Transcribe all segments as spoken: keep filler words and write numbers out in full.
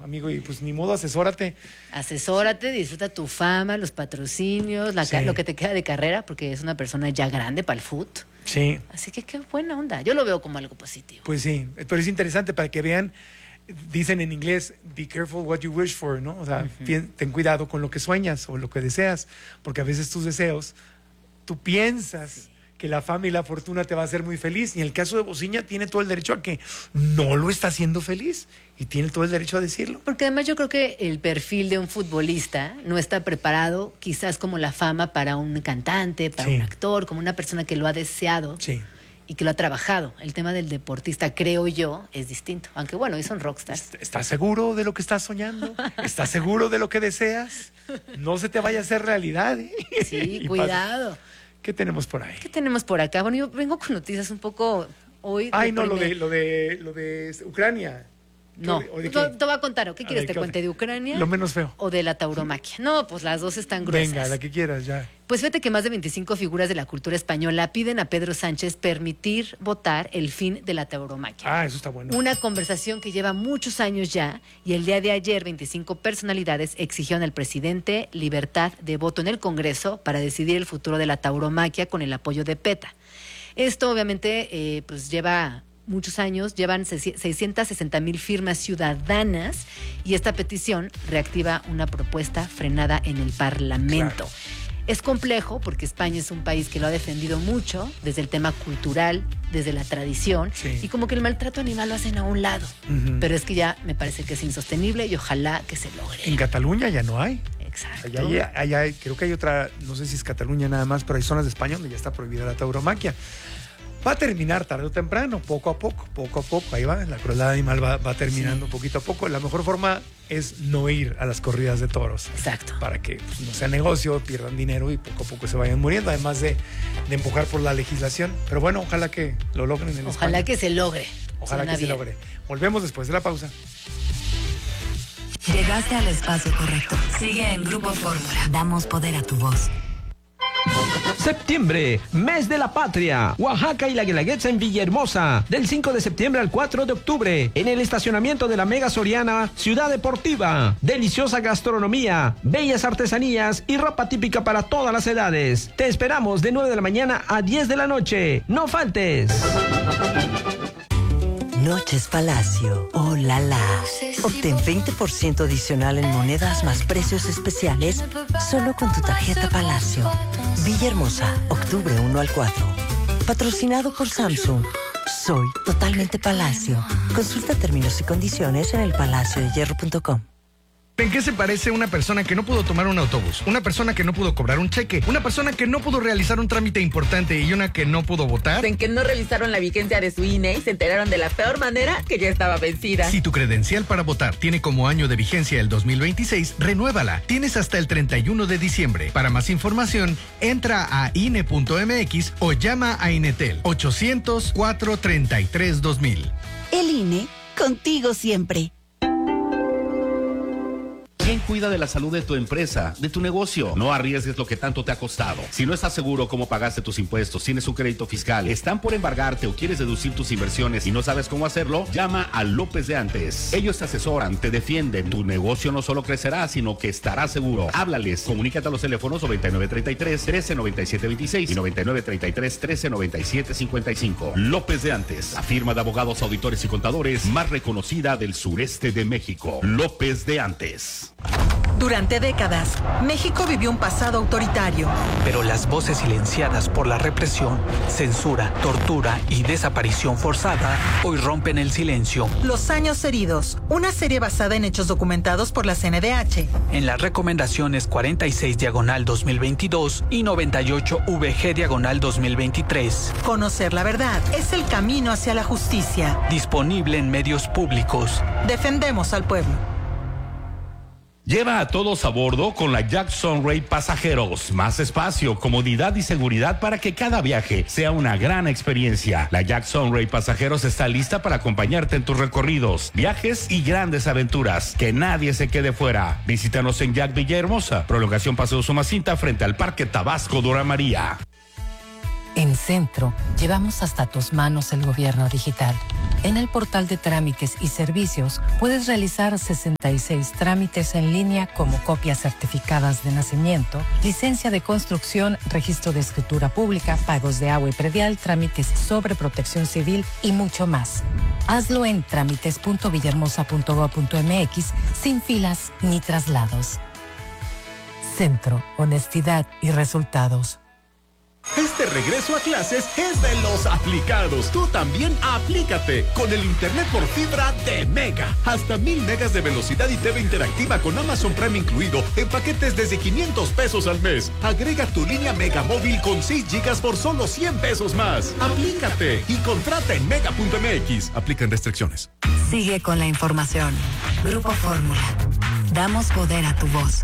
amigo, y pues ni modo, asesórate. Asesórate, disfruta tu fama, los patrocinios, la sí. lo que te queda de carrera, porque es una persona ya grande para el fut. Sí. Así que qué buena onda. Yo lo veo como algo positivo. Pues sí, pero es interesante para que vean, dicen en inglés, be careful what you wish for, ¿no? O sea, uh-huh. ten cuidado con lo que sueñas o lo que deseas, porque a veces tus deseos, tú piensas sí. que la fama y la fortuna te va a hacer muy feliz, y en el caso de Bociña tiene todo el derecho a que no lo está haciendo feliz, y tiene todo el derecho a decirlo. Porque además yo creo que el perfil de un futbolista no está preparado quizás como la fama para un cantante, para sí. un actor, como una persona que lo ha deseado. Sí. Y que lo ha trabajado. El tema del deportista, creo yo, es distinto. Aunque bueno, ellos son rockstars. ¿Estás seguro de lo que estás soñando? ¿Estás seguro de lo que deseas? No se te vaya a hacer realidad, ¿eh? Sí, cuidado. Pasa. ¿Qué tenemos por ahí? ¿Qué tenemos por acá? Bueno, yo vengo con noticias un poco hoy. Ay, no, lo de, lo de lo de Ucrania. No, te, te voy a contar. ¿O qué quieres? ¿Te cuente de Ucrania? Lo menos feo. ¿O de la tauromaquia? No, pues las dos están gruesas. Venga, la que quieras, ya. Pues fíjate que más de veinticinco figuras de la cultura española piden a Pedro Sánchez permitir votar el fin de la tauromaquia. Ah, eso está bueno. Una conversación que lleva muchos años ya, y el día de ayer veinticinco personalidades exigieron al presidente libertad de voto en el Congreso para decidir el futuro de la tauromaquia con el apoyo de PETA. Esto obviamente eh, pues lleva muchos años, llevan seiscientas sesenta mil firmas ciudadanas, y esta petición reactiva una propuesta frenada en el Parlamento. Claro. Es complejo porque España es un país que lo ha defendido mucho desde el tema cultural, desde la tradición, sí. y como que el maltrato animal lo hacen a un lado. Uh-huh. Pero es que ya me parece que es insostenible y ojalá que se logre. En Cataluña ya no hay. Exacto. Allá, allá, allá, creo que hay otra, no sé si es Cataluña nada más, pero hay zonas de España donde ya está prohibida la tauromaquia. Va a terminar tarde o temprano, poco a poco, poco a poco, ahí va, la crueldad animal va, va terminando sí. poquito a poco. La mejor forma es no ir a las corridas de toros. Exacto. Para que pues, no sea negocio, pierdan dinero y poco a poco se vayan muriendo, además de, de empujar por la legislación. Pero bueno, ojalá que lo logren en Ojalá España. que se logre. Ojalá Suena que bien. se logre. Volvemos después de la pausa. Llegaste al espacio correcto. Sigue en Grupo Fórmula. Damos poder a tu voz. Septiembre, mes de la patria. Oaxaca y la Guelaguetza en Villahermosa. Del cinco de septiembre al cuatro de octubre. En el estacionamiento de la Mega Soriana, Ciudad Deportiva. Deliciosa gastronomía, bellas artesanías y ropa típica para todas las edades. Te esperamos de nueve de la mañana a diez de la noche. ¡No faltes! Noches Palacio. ¡Oh, la la! Obtén veinte por ciento adicional en monedas más precios especiales solo con tu tarjeta Palacio. Villahermosa, octubre uno al cuatro. Patrocinado por Samsung. Soy totalmente Palacio. Consulta términos y condiciones en el palacio de hierro punto com. ¿En qué se parece una persona que no pudo tomar un autobús? Una persona que no pudo cobrar un cheque, una persona que no pudo realizar un trámite importante y una que no pudo votar. En que no revisaron la vigencia de su I N E y se enteraron de la peor manera que ya estaba vencida. Si tu credencial para votar tiene como año de vigencia el dos mil veintiséis, renuévala. Tienes hasta el treinta y uno de diciembre. Para más información, entra a I N E punto M X o llama a Inetel ochocientos, cuatro treinta y tres, dos mil. El I N E, contigo siempre. ¿Quién cuida de la salud de tu empresa, de tu negocio? No arriesgues lo que tanto te ha costado. Si no estás seguro cómo pagaste tus impuestos, tienes un crédito fiscal, están por embargarte o quieres deducir tus inversiones y no sabes cómo hacerlo, llama a López de Antes. Ellos te asesoran, te defienden. Tu negocio no solo crecerá, sino que estará seguro. Háblales. Comunícate a los teléfonos noventa y nueve treinta y tres, trece noventa y siete veintiséis y noventa y nueve treinta y tres, trece noventa y siete cincuenta y cinco. López de Antes, la firma de abogados, auditores y contadores más reconocida del sureste de México. López de Antes. Durante décadas, México vivió un pasado autoritario. Pero las voces silenciadas por la represión, censura, tortura y desaparición forzada hoy rompen el silencio. Los años heridos, una serie basada en hechos documentados por la C N D H. En las recomendaciones cuarenta y seis diagonal dos mil veintidós y noventa y ocho V G diagonal dos mil veintitrés. Conocer la verdad es el camino hacia la justicia. Disponible en medios públicos. Defendemos al pueblo. Lleva a todos a bordo con la Jack Sunray Pasajeros. Más espacio, comodidad y seguridad para que cada viaje sea una gran experiencia. La Jack Sunray Pasajeros está lista para acompañarte en tus recorridos, viajes y grandes aventuras. Que nadie se quede fuera. Visítanos en Jack Villahermosa, prolongación Paseo Somacinta frente al Parque Tabasco Dora María. En Centro, llevamos hasta tus manos el gobierno digital. En el portal de trámites y servicios puedes realizar sesenta y seis trámites en línea como copias certificadas de nacimiento, licencia de construcción, registro de escritura pública, pagos de agua y predial, trámites sobre protección civil y mucho más. Hazlo en trámites punto villahermosa punto gob punto mx sin filas ni traslados. Centro, honestidad y resultados. Este regreso a clases es de los aplicados. Tú también aplícate con el internet por fibra de Mega. Hasta mil megas de velocidad y T V interactiva con Amazon Prime incluido en paquetes desde quinientos pesos al mes. Agrega tu línea Mega móvil con seis gigas por solo cien pesos más. Aplícate y contrata en mega punto mx. Aplican restricciones. Sigue con la información. Grupo Fórmula. Damos poder a tu voz.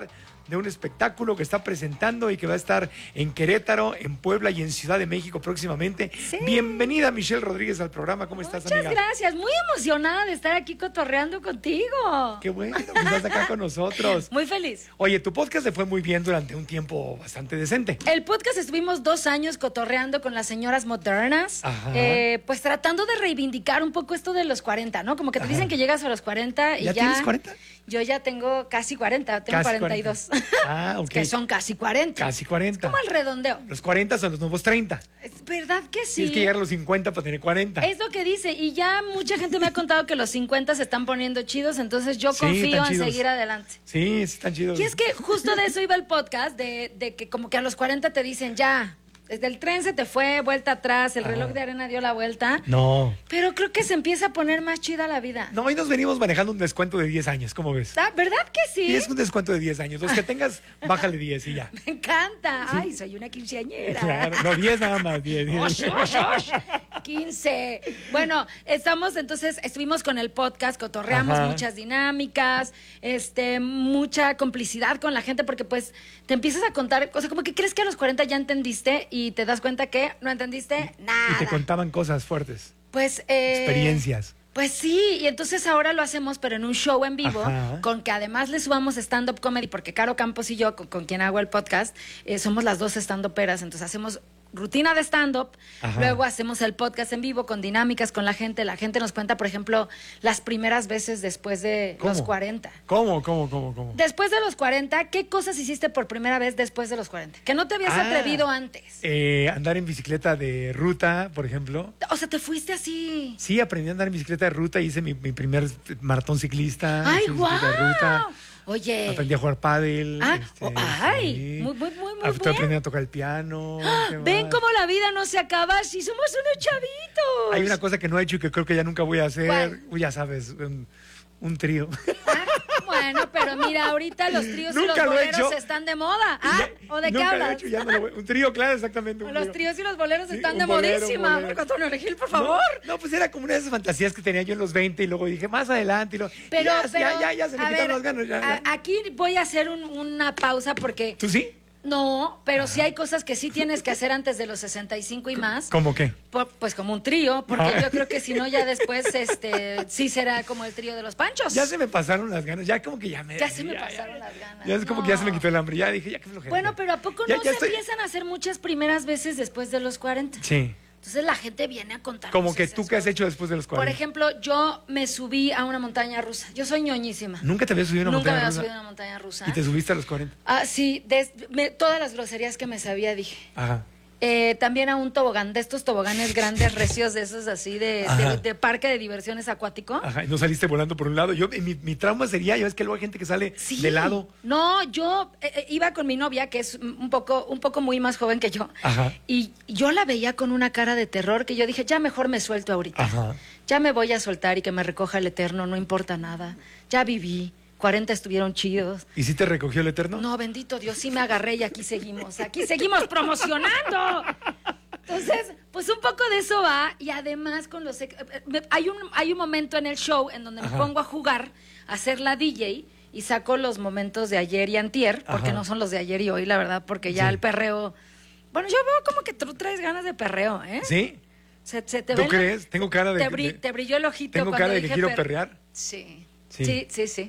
De un espectáculo que está presentando y que va a estar en Querétaro, en Puebla y en Ciudad de México próximamente. Sí. Bienvenida, Michelle Rodríguez, al programa. ¿Cómo estás, Muchas amiga? Muchas gracias. Muy emocionada de estar aquí cotorreando contigo. Qué bueno que estás acá con nosotros. Muy feliz. Oye, tu podcast le fue muy bien durante un tiempo bastante decente. El podcast estuvimos dos años cotorreando con las señoras modernas, eh, pues tratando de reivindicar un poco esto de los cuarenta, ¿no? Como que te Ajá. dicen que llegas a los cuarenta y ya... ¿Ya tienes cuarenta? Yo ya tengo casi cuarenta, tengo casi cuarenta y dos. cuarenta. Ah, ok. Que son casi cuarenta. Casi cuarenta. Es como el redondeo. Los cuarenta son los nuevos treinta. Es verdad que sí. Tienes que llegar a los cincuenta para tener cuarenta. Es lo que dice. Y ya mucha gente me ha contado que los cincuenta se están poniendo chidos, entonces yo Sí, confío están en chidos. seguir adelante. Sí, sí, están chidos. Y es que justo de eso iba el podcast, de, de que como que a los cuarenta te dicen ya... Desde el tren se te fue, vuelta atrás, el Ajá. reloj de arena dio la vuelta. No. Pero creo que se empieza a poner más chida la vida. No, hoy nos venimos manejando un descuento de diez años, ¿cómo ves? Ah, ¿verdad que sí? Y es un descuento de diez años. Los que tengas, bájale diez y ya. Me encanta. Sí. Ay, soy una quinceañera. Claro, no, diez nada más, diez. Osh, osh, osh. quince. Bueno, estamos entonces, estuvimos con el podcast, cotorreamos Ajá. muchas dinámicas, este, mucha complicidad con la gente, porque pues te empiezas a contar, o sea, como que crees que a los cuarenta ya entendiste y te das cuenta que no entendiste nada. Y te contaban cosas fuertes. Pues, eh, experiencias. Pues sí, y entonces ahora lo hacemos, pero en un show en vivo, Ajá. con que además le subamos stand-up comedy, porque Caro Campos y yo, con, con quien hago el podcast, eh, somos las dos stand-uperas, entonces hacemos rutina de stand-up, luego hacemos el podcast en vivo con dinámicas con la gente, la gente nos cuenta, por ejemplo, las primeras veces después de ¿Cómo? los cuarenta. ¿Cómo, cómo, cómo, cómo? Después de los cuarenta, ¿qué cosas hiciste por primera vez después de los cuarenta? Que no te habías Ah, atrevido antes. Eh, andar en bicicleta de ruta, por ejemplo. O sea, te fuiste así. Sí, aprendí a andar en bicicleta de ruta, hice mi, mi primer maratón ciclista. ¡Ay, hice bicicleta de guau! ruta. Oye. Aprendí a jugar pádel. Ah, este, oh, ay, sí. muy, muy, muy, muy Estoy bien. aprendiendo a tocar el piano. ¡Ah! ¿qué Ven más? cómo la vida no se acaba si somos unos chavitos. Hay una cosa que no he hecho y que creo que ya nunca voy a hacer. ¿Cuál? Uy, ya sabes, un, un trío. Ah, bueno, pero mira, ahorita los tríos y los Nunca lo he boleros hecho. están de moda. ¿Ah? ¿O de qué Nunca lo he hablas? hecho, ya no lo voy- Un trío, claro, exactamente. un Los trío. tríos y los boleros Sí, están un de bolero, un modísima. bolero. Marco Antonio Regil, por favor. No, no, pues era como una de esas fantasías que tenía yo en los veinte y luego dije, más adelante. Y luego, Pero, ya, pero, ya, ya, ya se me a quitaron ver, las ganas. Ya, a- ya. aquí voy a hacer un- una pausa porque... ¿Tú sí? No, pero sí hay cosas que sí tienes que hacer antes de los sesenta y cinco y más. ¿Cómo qué? Po- Pues como un trío, porque Ah. yo creo que si no ya después este sí será como el trío de los Panchos. Ya se me pasaron las ganas, ya como que ya me... Ya se me pasaron las ganas. Ya es como No. que ya se me quitó el hambre, ya dije, ya que flojera. Bueno, pero ¿a poco Ya- no ya se estoy- empiezan a hacer muchas primeras veces después de los cuarenta? Sí, Entonces la gente viene a contar. como que tú, ¿qué has hecho después de los Por cuarenta? ejemplo, yo me subí a una montaña rusa. Yo soy ñoñísima. ¿Nunca te habías subido a una Nunca me montaña había rusa? subido a una montaña rusa. Y te subiste a los cuarenta. Ah, sí, des- me- todas las groserías que me sabía dije. Ajá. Eh, también a un tobogán, de estos toboganes grandes, recios, de esos así, de, Ajá. de, de parque de diversiones acuático. Ajá, y no saliste volando por un lado. Yo, mi, mi trauma sería, yo es que luego hay gente que sale Sí. de lado. No, yo eh, eh, iba con mi novia, que es un poco, un poco muy más joven que yo. Ajá. Y yo la veía con una cara de terror que yo dije, ya mejor me suelto ahorita. Ajá. Ya me voy a soltar y que me recoja el eterno, no importa nada. Ya viví, cuarenta estuvieron chidos. ¿Y si te recogió el Eterno? No, bendito Dios, sí me agarré y aquí seguimos, aquí seguimos promocionando. Entonces, pues un poco de eso va y además con los... ex- eh, me- Hay un, hay un momento en el show en donde me Ajá. pongo a jugar, a hacer la D J y saco los momentos de ayer y antier, porque Ajá. no son los de ayer y hoy, la verdad, porque ya Sí. el perreo... Bueno, yo veo como que tú traes ganas de perreo, ¿eh? ¿Sí? Se, se te ¿Tú ven- crees? Tengo cara de... Te, bri- de- te brilló el ojito ¿Tengo cuando cara de que dije quiero per- perrear? Sí. Sí. sí, sí, sí.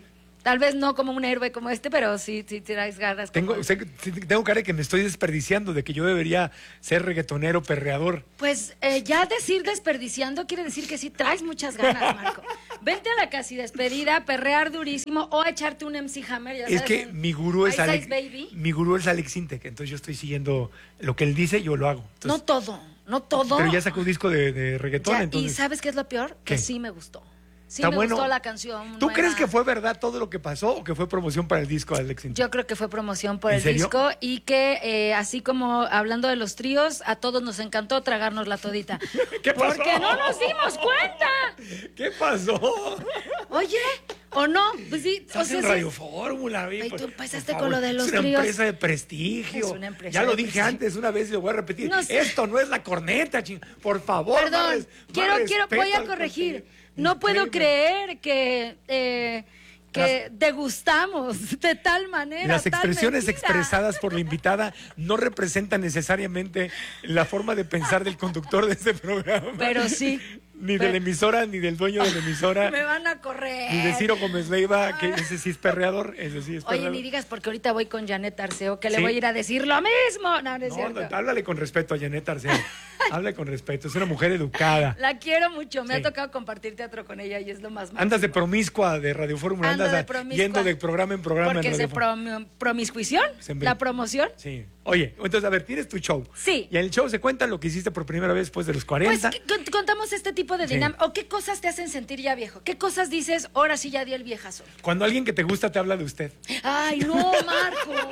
Tal vez no como un héroe como este, pero sí, sí traes ganas. Tengo, como... sé, tengo cara de que me estoy desperdiciando, de que yo debería ser reggaetonero, perreador. Pues eh, ya decir desperdiciando quiere decir que sí traes muchas ganas, Marco. Vente a la casi despedida, perrear durísimo o echarte un M C Hammer. Ya es sabes, que un... mi gurú es Ice Alex, Ice Baby. mi gurú es Alex Intec, entonces yo estoy siguiendo lo que él dice, yo lo hago. Entonces, no todo, no todo. Pero ya sacó un disco de, de reggaetón, ya, entonces. ¿Y sabes qué es lo peor? ¿Qué? Que sí me gustó. Sí Está me bueno. gustó la canción. ¿Tú nueva. crees que fue verdad todo lo que pasó o que fue promoción para el disco de Alex Intec? Yo creo que fue promoción por ¿En el serio? disco y que eh, así como hablando de los tríos, a todos nos encantó tragarnos la todita. ¿Qué pasó? Porque no nos dimos cuenta. ¿Qué pasó? Oye, ¿o no? Pues sí. Estás o sea, en sí. Radio Fórmula. Ay, pues, tú empezaste por con favor. lo de los Es una tríos. empresa de prestigio. Es una empresa ya lo de dije prestigio. antes, una vez y lo voy a repetir. No sé. Esto no es la corneta, ching. Por favor. Perdón, más res- quiero, más quiero, voy respeto a al corregir. contenido. No puedo Disclaimer. creer que, eh, que degustamos de tal manera. Las tal expresiones mentira. expresadas por la invitada no representan necesariamente la forma de pensar del conductor de este programa. Pero sí. Ni de Pero- la emisora, ni del dueño de la emisora, Me van a correr. ni de Ciro Gómez Leiva, que ese sí es perreador, ese sí es Oye, perreador. ni digas porque ahorita voy con Janet Arceo, que le ¿Sí? voy a ir a decir lo mismo. No, no es No, cierto. no, háblale con respeto a Janet Arceo. Háblale con respeto, es una mujer educada. La quiero mucho. Me Sí. ha tocado compartir teatro con ella y es lo más máximo. Andas de promiscua de Radio Fórmula, Ando andas de a- promiscua. yendo de programa en programa Porque en se Radio Fórmula. prom promiscuición, Se me- la promoción. Sí. Oye, entonces, a ver, tienes tu show. Sí. Y en el show se cuenta lo que hiciste por primera vez después de los Pues cuarenta. que- cont- contamos este tipo de Sí. dinámica. ¿O qué cosas te hacen sentir ya viejo? ¿Qué cosas dices, ahora sí ya di el viejazo? Cuando alguien que te gusta te habla de usted. Ay, no, Marco.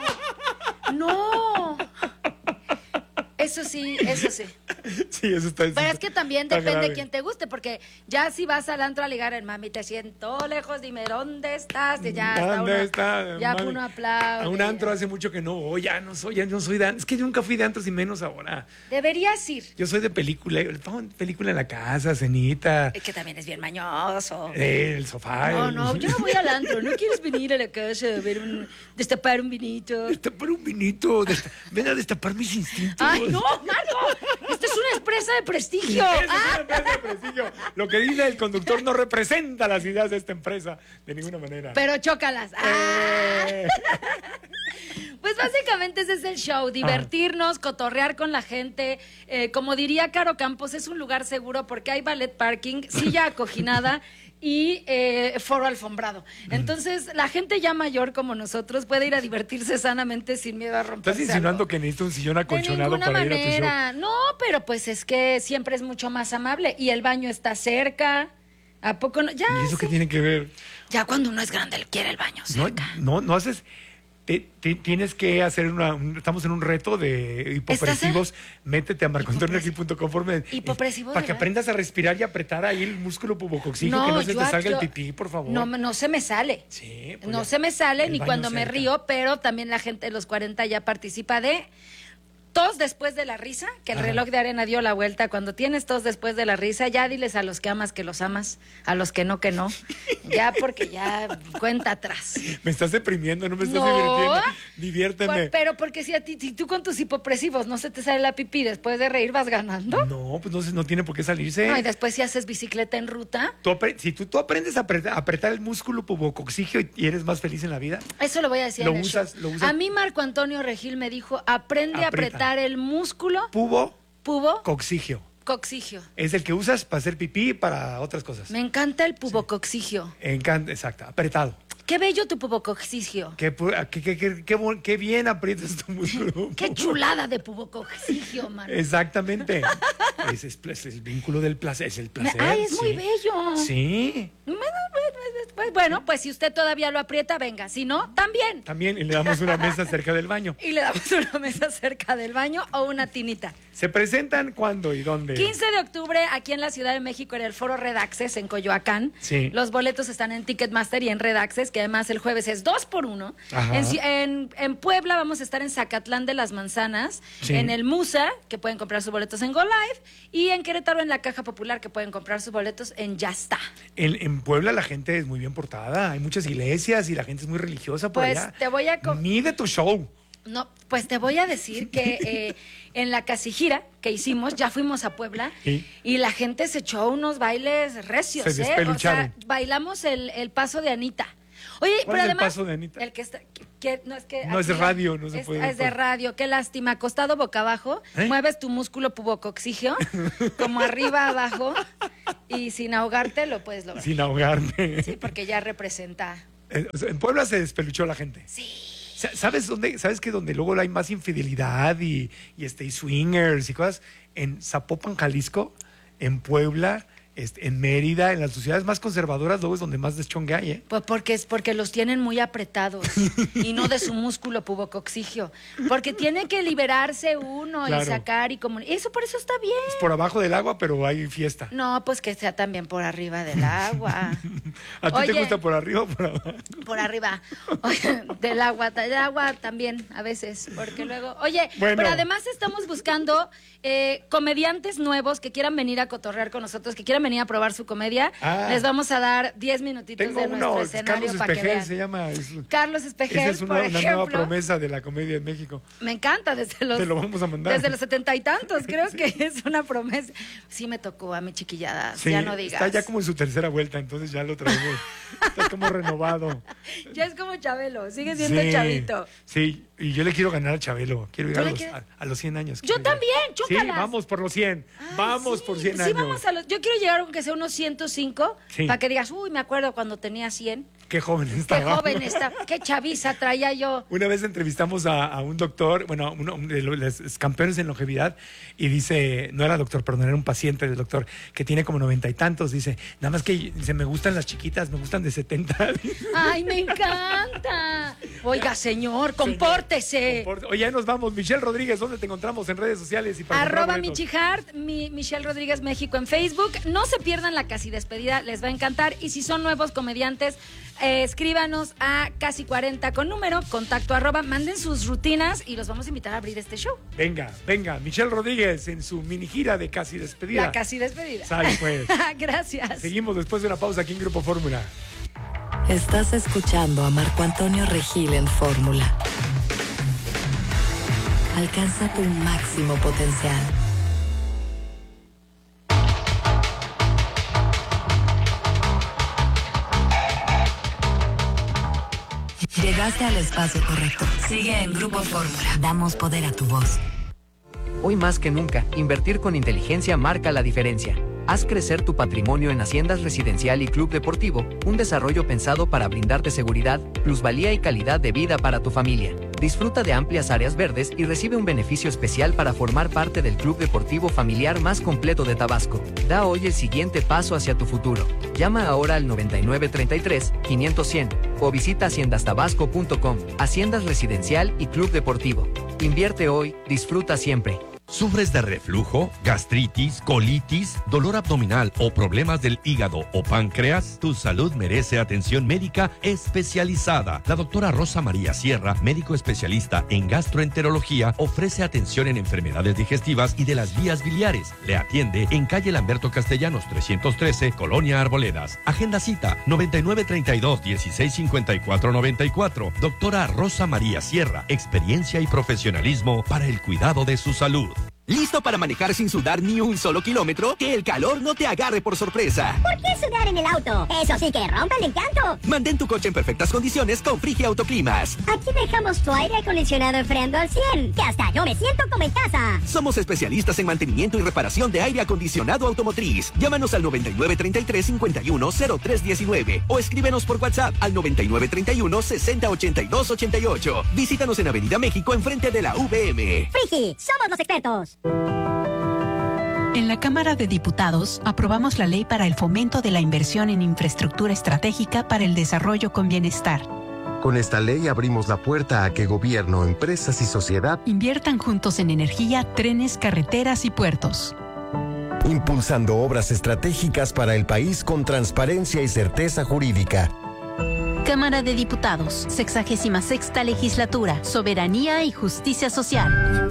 No. Eso sí, eso sí. Sí, eso está. Pero es que también está depende grave. de quién te guste, porque ya si vas al antro a ligar en mami, te siento lejos, dime dónde estás, y ya está ¿Dónde uno, está, ya mami? uno aplaude. A un antro hace mucho que no voy, ya no soy, ya no soy de antros. Es que yo nunca fui de antros y menos ahora. Deberías ir. Yo soy de película, pongo película en la casa, cenita, Es que también es bien mañoso. eh, el sofá. No, el- no, yo no voy al antro. ¿No quieres venir a la casa a ver un, destapar un vinito? Destapar un vinito, desta- ven a destapar mis instintos. ¡Ay, no, Marco! Esta es una empresa de prestigio. Esa es Ah. una empresa de prestigio. Lo que dice el conductor no representa las ideas de esta empresa de ninguna manera. Pero chócalas. Ah. Eh. Pues básicamente ese es el show, divertirnos, cotorrear con la gente. Eh, como diría Caro Campos, es un lugar seguro porque hay ballet parking, silla acoginada y eh, foro alfombrado. Entonces, la gente ya mayor como nosotros puede ir a divertirse sanamente sin miedo a romperse ¿Estás insinuando algo. que necesito un sillón De acolchonado ninguna para ir a tu show? manera. No, pero pues es que siempre es mucho más amable. Y el baño está cerca. ¿A poco no? Ya, ¿Y eso qué tiene que ver? ya cuando uno es grande, él quiere el baño No, cerca. no, no haces. te- te- tienes que hacer una. un- estamos en un reto de hipopresivos. Métete a marco antonio gil punto com Hipopresivos, para que ¿verdad? aprendas a respirar y apretar ahí el músculo pubocoxígeo, que no se yo- te salga yo- el pipí, por favor. No, no se me sale. Sí, pues No ya. se me sale El ni baño cuando me cerca. río, pero también la gente de los cuarenta ya participa de tos después de la risa, que el Ajá. reloj de arena dio la vuelta. Cuando tienes tos después de la risa, ya diles a los que amas que los amas, a los que no que no. Ya porque ya cuenta atrás. Me estás deprimiendo, no me estás No. divirtiendo. Diviérteme. Por- pero porque si a ti, si tú con tus hipopresivos no se te sale la pipí después de reír, vas ganando. No, pues no, se- no tiene por qué salirse. No, y después si haces bicicleta en ruta, Tú apre- si tú, tú aprendes a apretar, a apretar el músculo pubocoxígeo y, y eres más feliz en la vida, eso lo voy a decir Lo en el usas- show. lo usas- A mí Marco Antonio Regil me dijo, aprende a Aprieta. apretar el músculo pubo pubo coxígeo. coxigio. Es el que usas para hacer pipí y para otras cosas. Me encanta el pubocoxigio. Encanta, exacto, apretado. Qué bello tu pubocoxigio. Qué, pu- qué, qué, qué, qué bon- qué bien aprietas tu músculo. Qué chulada de pubocoxigio, man. Exactamente. Ese es, es el vínculo del placer, es el placer. Ay, es muy sí. bello. Sí, Pues bueno, pues si usted todavía lo aprieta, venga. Si no, también. también y le damos una mesa cerca del baño. Y le damos una mesa cerca del baño o una tinita. ¿Se presentan cuándo y dónde? quince de octubre, aquí en la Ciudad de México, en el Foro Redaxes, en Coyoacán. Sí. Los boletos están en Ticketmaster y en Redaxes, que además el jueves es dos por uno. Ajá. En, Ci- en- en Puebla vamos a estar en Zacatlán de las Manzanas, Sí. en el Musa, que pueden comprar sus boletos en Go Live, y en Querétaro en la Caja Popular, que pueden comprar sus boletos en Ya Está. En, en Puebla la gente es muy bien portada, hay muchas iglesias y la gente es muy religiosa por Pues allá. te voy a... co- Mide tu show. No, pues te voy a decir que eh, en la casigira que hicimos, ya fuimos a Puebla ¿Y? y la gente se echó unos bailes recios, Se ¿eh? O despelucharon. sea, bailamos el, el paso de Anita. Oye, ¿Cuál pero es el además, paso de Anita? el que está, que, que- no es que No, es de aquí- radio, no se es, puede. Es de radio, qué lástima. Acostado boca abajo, ¿Eh? mueves tu músculo pubocoxigio, como arriba, abajo, y sin ahogarte lo puedes lograr. Sin ahogarme. Sí, porque ya representa. Eh, o sea, en Puebla se despeluchó la gente. Sí. Sa- ¿Sabes dónde? ¿Sabes que donde luego hay más infidelidad y, y, este, y swingers y cosas? En Zapopan, Jalisco, en Puebla, este, en Mérida, en las ciudades más conservadoras, luego es donde más deschongue hay, ¿eh? Pues porque es porque los tienen muy apretados y no de su músculo pubocoxigio. Porque tiene que liberarse uno Claro. y sacar y como eso por eso está bien. Es por abajo del agua, pero hay fiesta. No, pues que sea también por arriba del agua. ¿A ti Oye. te gusta por arriba o por abajo? Por arriba. Oye, del agua, del agua también a veces, porque luego, oye, Bueno. pero además estamos buscando eh, comediantes nuevos que quieran venir a cotorrear con nosotros, que quieran venir a probar su comedia. Ah. Les vamos a dar diez minutitos Tengo de uno, nuestro es escenario Carlos para que Espejel vean. se llama. Es- Carlos Espejel, esa es una, por una nueva ejemplo. promesa de la comedia en México. Me encanta desde los Te lo vamos a mandar. desde los setenta y tantos, creo que es una promesa. Sí me tocó a mi chiquillada, Sí, ya no digas. está ya como en su tercera vuelta, entonces ya lo traemos. Está como renovado. Ya es como Chabelo, sigue siendo Sí, chavito. Sí, y yo le quiero ganar a Chabelo. Quiero ir ¿Tú a le los, quieres? a, a los cien años. Yo quiero llegar. también, Sí, chócalas. vamos por los cien. vamos por cien Sí, años. vamos a los. Yo quiero llegar aunque sea unos ciento cinco Sí. para que digas, uy, me acuerdo cuando tenía cien. Qué joven Qué estaba. joven está, qué chaviza traía yo. Una vez entrevistamos a, a un doctor, bueno, uno de los los campeones en longevidad, y dice, no era doctor, perdón, era un paciente del doctor, que tiene como noventa y tantos, dice, nada más que dice, me gustan las chiquitas, me gustan de setenta. Ay, me encanta. Oiga, señor, compórtese. Oye, ya nos vamos. Michelle Rodríguez, ¿dónde te encontramos en redes sociales? Y para comprar Arroba boletos? Michihart, mi, Michelle Rodríguez México en Facebook. No se pierdan la casi despedida, les va a encantar. Y si son nuevos comediantes, eh, escríbanos a casi cuarenta con número, contacto arroba, manden sus rutinas y los vamos a invitar a abrir este show. Venga, venga, Michelle Rodríguez en su mini gira de casi despedida. La casi despedida. Sale, pues. Gracias. Seguimos después de una pausa aquí en Grupo Fórmula. Estás escuchando a Marco Antonio Regil en Fórmula. Alcanza tu máximo potencial. Llegaste al espacio correcto. Sigue en Grupo Fórmula. Damos poder a tu voz. Hoy más que nunca, invertir con inteligencia marca la diferencia. Haz crecer tu patrimonio en Haciendas Residencial y Club Deportivo, un desarrollo pensado para brindarte seguridad, plusvalía y calidad de vida para tu familia. Disfruta de amplias áreas verdes y recibe un beneficio especial para formar parte del club deportivo familiar más completo de Tabasco. Da hoy el siguiente paso hacia tu futuro. Llama ahora al noventa y nueve treinta y tres, quinientos cien o visita haciendas tabasco punto com. Haciendas Residencial y Club Deportivo. Invierte hoy, disfruta siempre. ¿Sufres de reflujo, gastritis, colitis, dolor abdominal o problemas del hígado o páncreas? Tu salud merece atención médica especializada. La doctora Rosa María Sierra, médico especialista en gastroenterología, ofrece atención en enfermedades digestivas y de las vías biliares. Le atiende en calle Lamberto Castellanos trescientos trece, Colonia Arboledas. Agenda cita noventa y nueve treinta y dos, dieciséis cincuenta y cuatro noventa y cuatro. Doctora Rosa María Sierra, experiencia y profesionalismo para el cuidado de su salud. ¿Listo para manejar sin sudar ni un solo kilómetro? Que el calor no te agarre por sorpresa. ¿Por qué sudar en el auto? Eso sí que rompe el encanto. Mantén tu coche en perfectas condiciones con Frigia Autoclimas. Aquí dejamos tu aire acondicionado enfriando al cien, que hasta yo me siento como en casa. Somos especialistas en mantenimiento y reparación de aire acondicionado automotriz. Llámanos al noventa y nueve treinta y tres, cincuenta y uno, cero tres diecinueve o escríbenos por WhatsApp al noventa y nueve treinta y uno, sesenta ochenta y dos ochenta y ocho. Visítanos en Avenida México enfrente de la U V M. Frigi, somos los expertos. En la Cámara de Diputados aprobamos la ley para el fomento de la inversión en infraestructura estratégica para el desarrollo con bienestar. Con esta ley abrimos la puerta a que gobierno, empresas y sociedad inviertan juntos en energía, trenes, carreteras y puertos. Impulsando obras estratégicas para el país con transparencia y certeza jurídica. Cámara de Diputados, sexagésima sexta legislatura, soberanía y justicia social.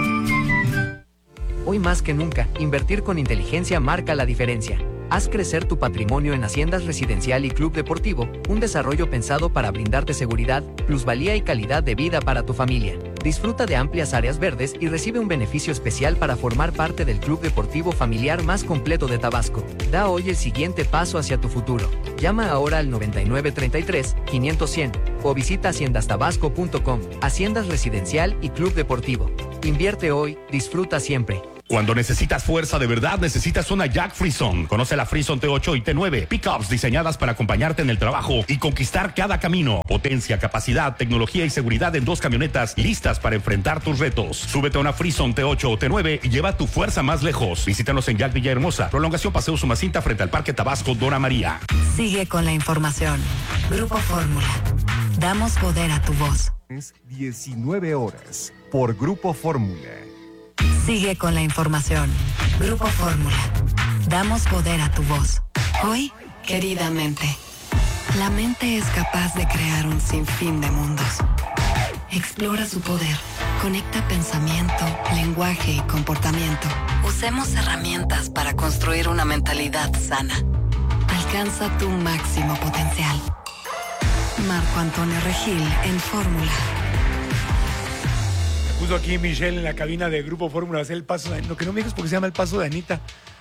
Hoy más que nunca, invertir con inteligencia marca la diferencia. Haz crecer tu patrimonio en Haciendas Residencial y Club Deportivo, un desarrollo pensado para brindarte seguridad, plusvalía y calidad de vida para tu familia. Disfruta de amplias áreas verdes y recibe un beneficio especial para formar parte del club deportivo familiar más completo de Tabasco. Da hoy el siguiente paso hacia tu futuro. Llama ahora al noventa y nueve treinta y tres, quinientos, cien o visita haciendas tabasco punto com. Haciendas Residencial y Club Deportivo. Invierte hoy, disfruta siempre. Cuando necesitas fuerza de verdad, necesitas una Jack Frison. Conoce la Frison T ocho y T nueve. Pickups diseñadas para acompañarte en el trabajo y conquistar cada camino. Potencia, capacidad, tecnología y seguridad en dos camionetas listas para enfrentar tus retos. Súbete a una Frison T ocho o T nueve y lleva tu fuerza más lejos. Visítanos en Jack Villahermosa. Prolongación Paseo Sumacinta frente al Parque Tabasco Dora María. Sigue con la información. Grupo Fórmula. Damos poder a tu voz. diecinueve horas por Grupo Fórmula. Sigue con la información. Grupo Fórmula. Damos poder a tu voz. Hoy, querida mente. La mente es capaz de crear un sinfín de mundos. Explora su poder. Conecta pensamiento, lenguaje y comportamiento. Usemos herramientas para construir una mentalidad sana. Alcanza tu máximo potencial. Marco Antonio Regil en Fórmula. Puso aquí Michelle en la cabina de Grupo Fórmula, hacer el paso de, lo que no me digas porque se llama el paso de Anita.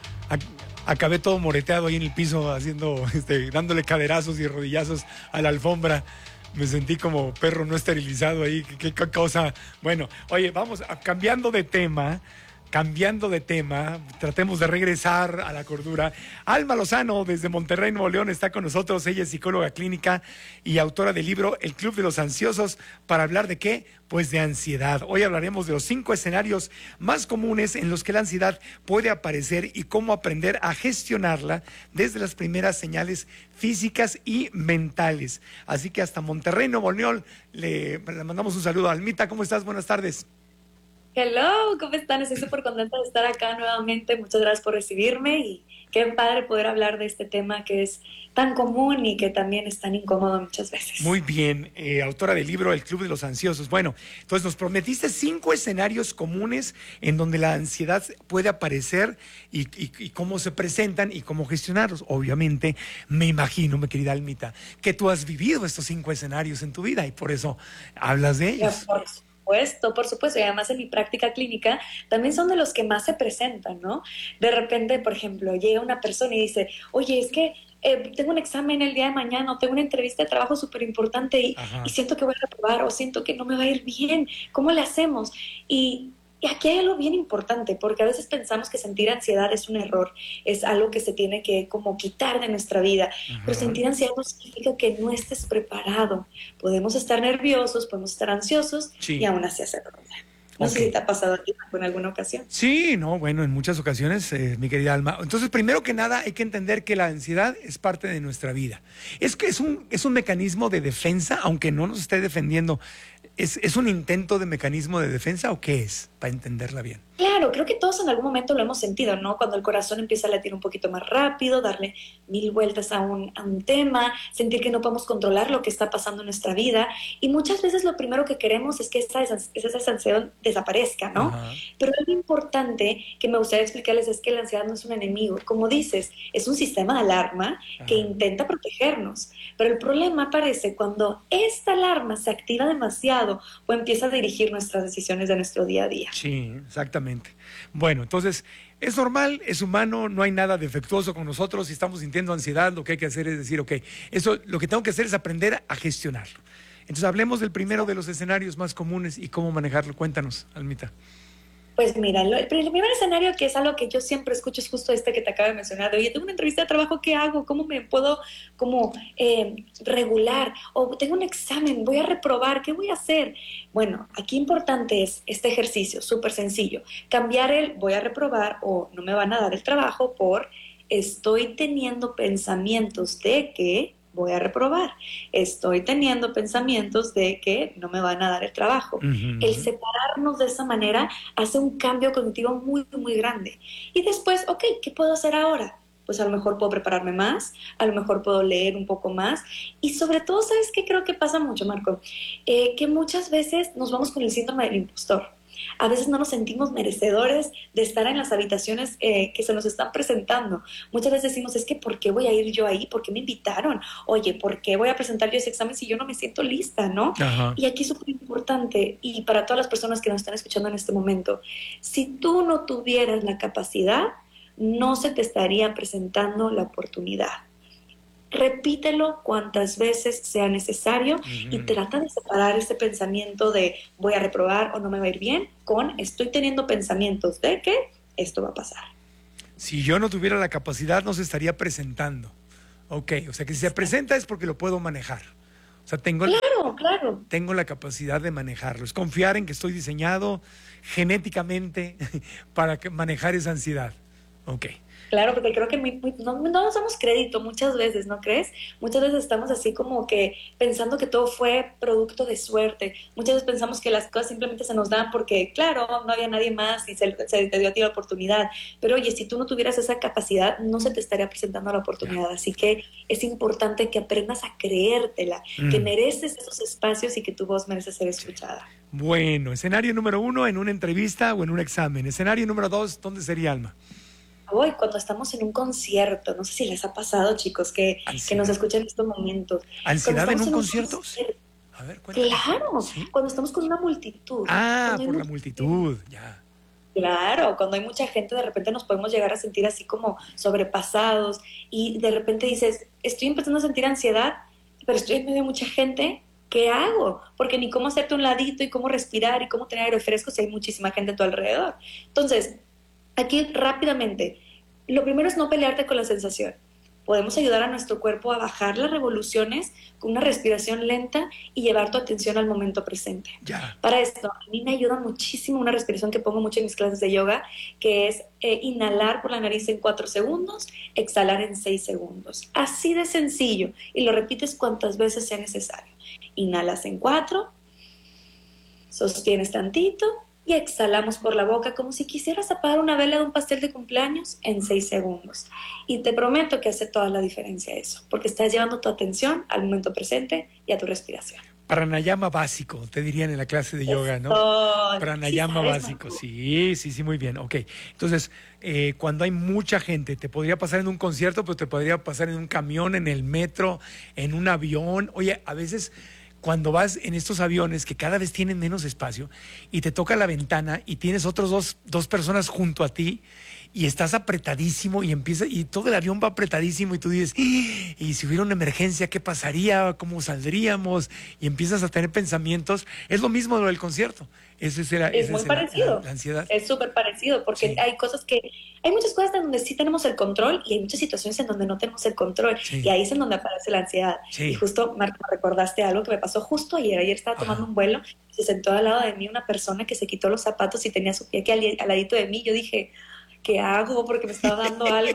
Acabé todo moreteado ahí en el piso, haciendo, este, dándole caderazos y rodillazos a la alfombra. Me sentí como perro no esterilizado ahí, qué, qué cosa. Bueno, oye, vamos, cambiando de tema, cambiando de tema, tratemos de regresar a la cordura. Alma Lozano, desde Monterrey, Nuevo León, está con nosotros. Ella es psicóloga clínica y autora del libro El Club de los Ansiosos, para hablar de qué, pues de ansiedad. Hoy hablaremos de los cinco escenarios más comunes en los que la ansiedad puede aparecer y cómo aprender a gestionarla desde las primeras señales físicas y mentales. Así que hasta Monterrey, Nuevo León, le, le mandamos un saludo. Almita, ¿cómo estás? Buenas tardes. Hello, ¿cómo están? Estoy súper contenta de estar acá nuevamente. Muchas gracias por recibirme y qué padre poder hablar de este tema que es tan común y que también es tan incómodo muchas veces. Muy bien, eh, autora del libro El Club de los Ansiosos. Bueno, entonces nos prometiste cinco escenarios comunes en donde la ansiedad puede aparecer y, y, y cómo se presentan y cómo gestionarlos. Obviamente, me imagino, mi querida Almita, que tú has vivido estos cinco escenarios en tu vida y por eso hablas de ellos. Por supuesto, por supuesto, y además en mi práctica clínica también son de los que más se presentan, ¿no? De repente, por ejemplo, llega una persona y dice, oye, es que eh, tengo un examen el día de mañana o tengo una entrevista de trabajo súper importante y, y siento que voy a reprobar o siento que no me va a ir bien, ¿cómo le hacemos? Y Y aquí hay algo bien importante, porque a veces pensamos que sentir ansiedad es un error, es algo que se tiene que como quitar de nuestra vida. Ajá. Pero sentir ansiedad no significa que no estés preparado. Podemos estar nerviosos, podemos estar ansiosos, sí, y aún así hacerlo. No okay. sé si te ha pasado a ti en alguna ocasión. Sí, no, bueno, en muchas ocasiones, eh, mi querida Alma. Entonces, primero que nada, hay que entender que la ansiedad es parte de nuestra vida. Es que es un, es un mecanismo de defensa, aunque no nos esté defendiendo. ¿Es, ¿Es un intento de mecanismo de defensa o qué es? Para entenderla bien. Claro, creo que todos en algún momento lo hemos sentido, ¿no? Cuando el corazón empieza a latir un poquito más rápido, darle mil vueltas a un, a un tema, sentir que no podemos controlar lo que está pasando en nuestra vida. Y muchas veces lo primero que queremos es que esa, esa ansiedad desaparezca, ¿no? Ajá. Pero algo importante que me gustaría explicarles es que la ansiedad no es un enemigo. Como dices, es un sistema de alarma Ajá. que intenta protegernos. Pero el problema aparece cuando esta alarma se activa demasiado o empieza a dirigir nuestras decisiones de nuestro día a día. Sí, exactamente. Bueno, entonces, es normal, es humano, no hay nada defectuoso con nosotros. Si estamos sintiendo ansiedad, lo que hay que hacer es decir, ok, eso, lo que tengo que hacer es aprender a gestionarlo. Entonces, hablemos del primero de los escenarios más comunes y cómo manejarlo. Cuéntanos, Almita. Pues mira, el, el primer escenario, que es algo que yo siempre escucho, es justo este que te acabo de mencionar, de, oye, tengo una entrevista de trabajo, ¿qué hago? ¿Cómo me puedo como eh, regular? O tengo un examen, voy a reprobar, ¿qué voy a hacer? Bueno, aquí importante es este ejercicio, súper sencillo, cambiar el voy a reprobar o no me van a dar el trabajo por estoy teniendo pensamientos de que voy a reprobar, estoy teniendo pensamientos de que no me van a dar el trabajo. Uh-huh. El separarnos de esa manera hace un cambio cognitivo muy, muy grande. Y después, ok, ¿qué puedo hacer ahora? Pues a lo mejor puedo prepararme más, a lo mejor puedo leer un poco más. Y sobre todo, ¿sabes qué creo que pasa mucho, Marco? Eh, que muchas veces nos vamos con el síndrome del impostor. A veces no nos sentimos merecedores de estar en las habitaciones eh, que se nos están presentando. Muchas veces decimos, es que ¿por qué voy a ir yo ahí? ¿Por qué me invitaron? Oye, ¿por qué voy a presentar yo ese examen si yo no me siento lista, no? Ajá. Y aquí es súper importante, y para todas las personas que nos están escuchando en este momento, si tú no tuvieras la capacidad, no se te estaría presentando la oportunidad. Repítelo cuantas veces sea necesario uh-huh. y trata de separar ese pensamiento de voy a reprobar o no me va a ir bien con estoy teniendo pensamientos de que esto va a pasar. Si yo no tuviera la capacidad, no se estaría presentando. Ok, o sea que si se presenta es porque lo puedo manejar. O sea, tengo, claro, claro. tengo la capacidad de manejarlo. Es confiar en que estoy diseñado genéticamente para que manejar esa ansiedad. Ok. Claro, porque creo que muy, muy, no, no nos damos crédito muchas veces, ¿no crees? Muchas veces estamos así como que pensando que todo fue producto de suerte. Muchas veces pensamos que las cosas simplemente se nos dan porque, claro, no había nadie más y se, se te dio a ti la oportunidad. Pero oye, si tú no tuvieras esa capacidad, no se te estaría presentando la oportunidad. Así que es importante que aprendas a creértela, mm. que mereces esos espacios y que tu voz merece ser escuchada. Bueno, escenario número uno en una entrevista o en un examen. Escenario número dos, ¿dónde sería, Alma? Hoy, cuando estamos en un concierto, no sé si les ha pasado, chicos, que, que nos escuchan en estos momentos. ¿Ansiedad en un en concierto? Un concierto A ver, cuéntame. Claro, ¿sí? Cuando estamos con una multitud. Ah, por la multitud, ya. Claro, cuando hay mucha gente, de repente nos podemos llegar a sentir así como sobrepasados y de repente dices, estoy empezando a sentir ansiedad, pero estoy en medio de mucha gente. ¿Qué hago? Porque ni cómo hacerte un ladito y cómo respirar y cómo tener aire fresco si hay muchísima gente a tu alrededor. Entonces, aquí rápidamente, lo primero es no pelearte con la sensación. Podemos ayudar a nuestro cuerpo a bajar las revoluciones con una respiración lenta y llevar tu atención al momento presente. Ya. Para esto, a mí me ayuda muchísimo una respiración que pongo mucho en mis clases de yoga, que es eh, inhalar por la nariz en cuatro segundos, exhalar en seis segundos. Así de sencillo. Y lo repites cuantas veces sea necesario. Inhalas en cuatro, sostienes tantito, y exhalamos por la boca como si quisieras apagar una vela de un pastel de cumpleaños en seis segundos. Y te prometo que hace toda la diferencia eso, porque estás llevando tu atención al momento presente y a tu respiración. Pranayama básico, te dirían en la clase de yoga, ¿no? Oh, Pranayama sí, básico, sí, sí, sí, muy bien. Ok, entonces, eh, cuando hay mucha gente, te podría pasar en un concierto, pero te podría pasar en un camión, en el metro, en un avión. Oye, a veces cuando vas en estos aviones que cada vez tienen menos espacio y te toca la ventana y tienes otros dos, dos personas junto a ti y estás apretadísimo y empieza y todo el avión va apretadísimo y tú dices, y si hubiera una emergencia, ¿qué pasaría? ¿Cómo saldríamos? Y empiezas a tener pensamientos. Es lo mismo de lo del concierto. Ese será, es ese muy será parecido. La, la ansiedad. Es súper parecido porque Sí. hay cosas que, hay muchas cosas en donde sí tenemos el control y hay muchas situaciones en donde no tenemos el control. Sí. Y ahí es en donde aparece la ansiedad. Sí. Y justo, Marco, recordaste algo que me pasó justo ayer. Ayer estaba tomando Ajá. un vuelo y se sentó al lado de mí una persona que se quitó los zapatos y tenía su pie aquí al, al ladito de mí. Yo dije, ¿qué hago? Porque me estaba dando algo.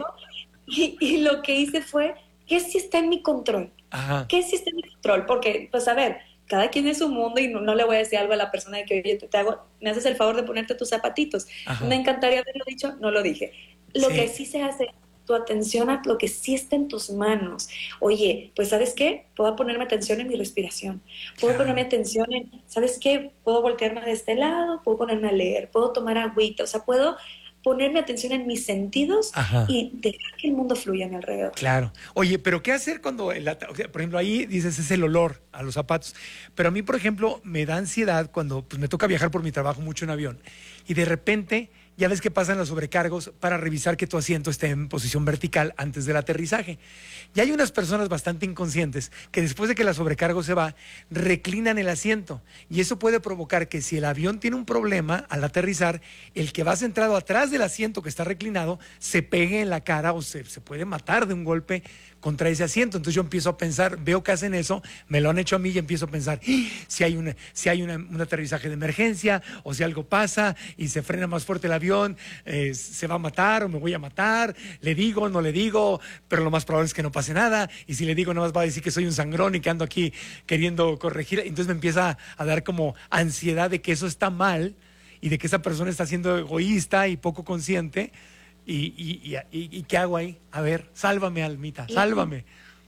Y, y lo que hice fue, ¿qué si está en mi control? Ajá. ¿Qué si está en mi control? Porque, pues a ver, cada quien es su mundo y no, no le voy a decir algo a la persona de que, oye, te, te hago, me haces el favor de ponerte tus zapatitos. Ajá. Me encantaría haberlo dicho, no lo dije. Lo Sí. que sí se hace, tu atención a lo que sí está en tus manos. Oye, pues ¿sabes qué? Puedo ponerme atención en mi respiración. Puedo Claro. ponerme atención en, ¿sabes qué? Puedo voltearme de este lado, puedo ponerme a leer, puedo tomar agüita, o sea, puedo ponerme atención en mis sentidos Ajá. y dejar que el mundo fluya a mi alrededor. Claro. Oye, pero ¿qué hacer cuando, el, ata- o sea, por ejemplo, ahí dices es el olor a los zapatos? Pero a mí, por ejemplo, me da ansiedad cuando pues, me toca viajar por mi trabajo mucho en avión y de repente ya ves que pasan los sobrecargos para revisar que tu asiento esté en posición vertical antes del aterrizaje. Y hay unas personas bastante inconscientes que después de que la sobrecargo se va, reclinan el asiento. Y eso puede provocar que si el avión tiene un problema al aterrizar, el que va centrado atrás del asiento que está reclinado se pegue en la cara o se, se puede matar de un golpe contra ese asiento. Entonces yo empiezo a pensar, veo que hacen eso, me lo han hecho a mí y empiezo a pensar, ¡Ah! si hay, una, si hay una, un aterrizaje de emergencia o si algo pasa y se frena más fuerte el avión, eh, se va a matar o me voy a matar, le digo, no le digo, pero lo más probable es que no pase nada y si le digo nada más va a decir que soy un sangrón y que ando aquí queriendo corregir. Entonces me empieza a dar como ansiedad de que eso está mal y de que esa persona está siendo egoísta y poco consciente. ¿Y, y, y, y, y qué hago ahí? A ver, sálvame, Almita, sálvame.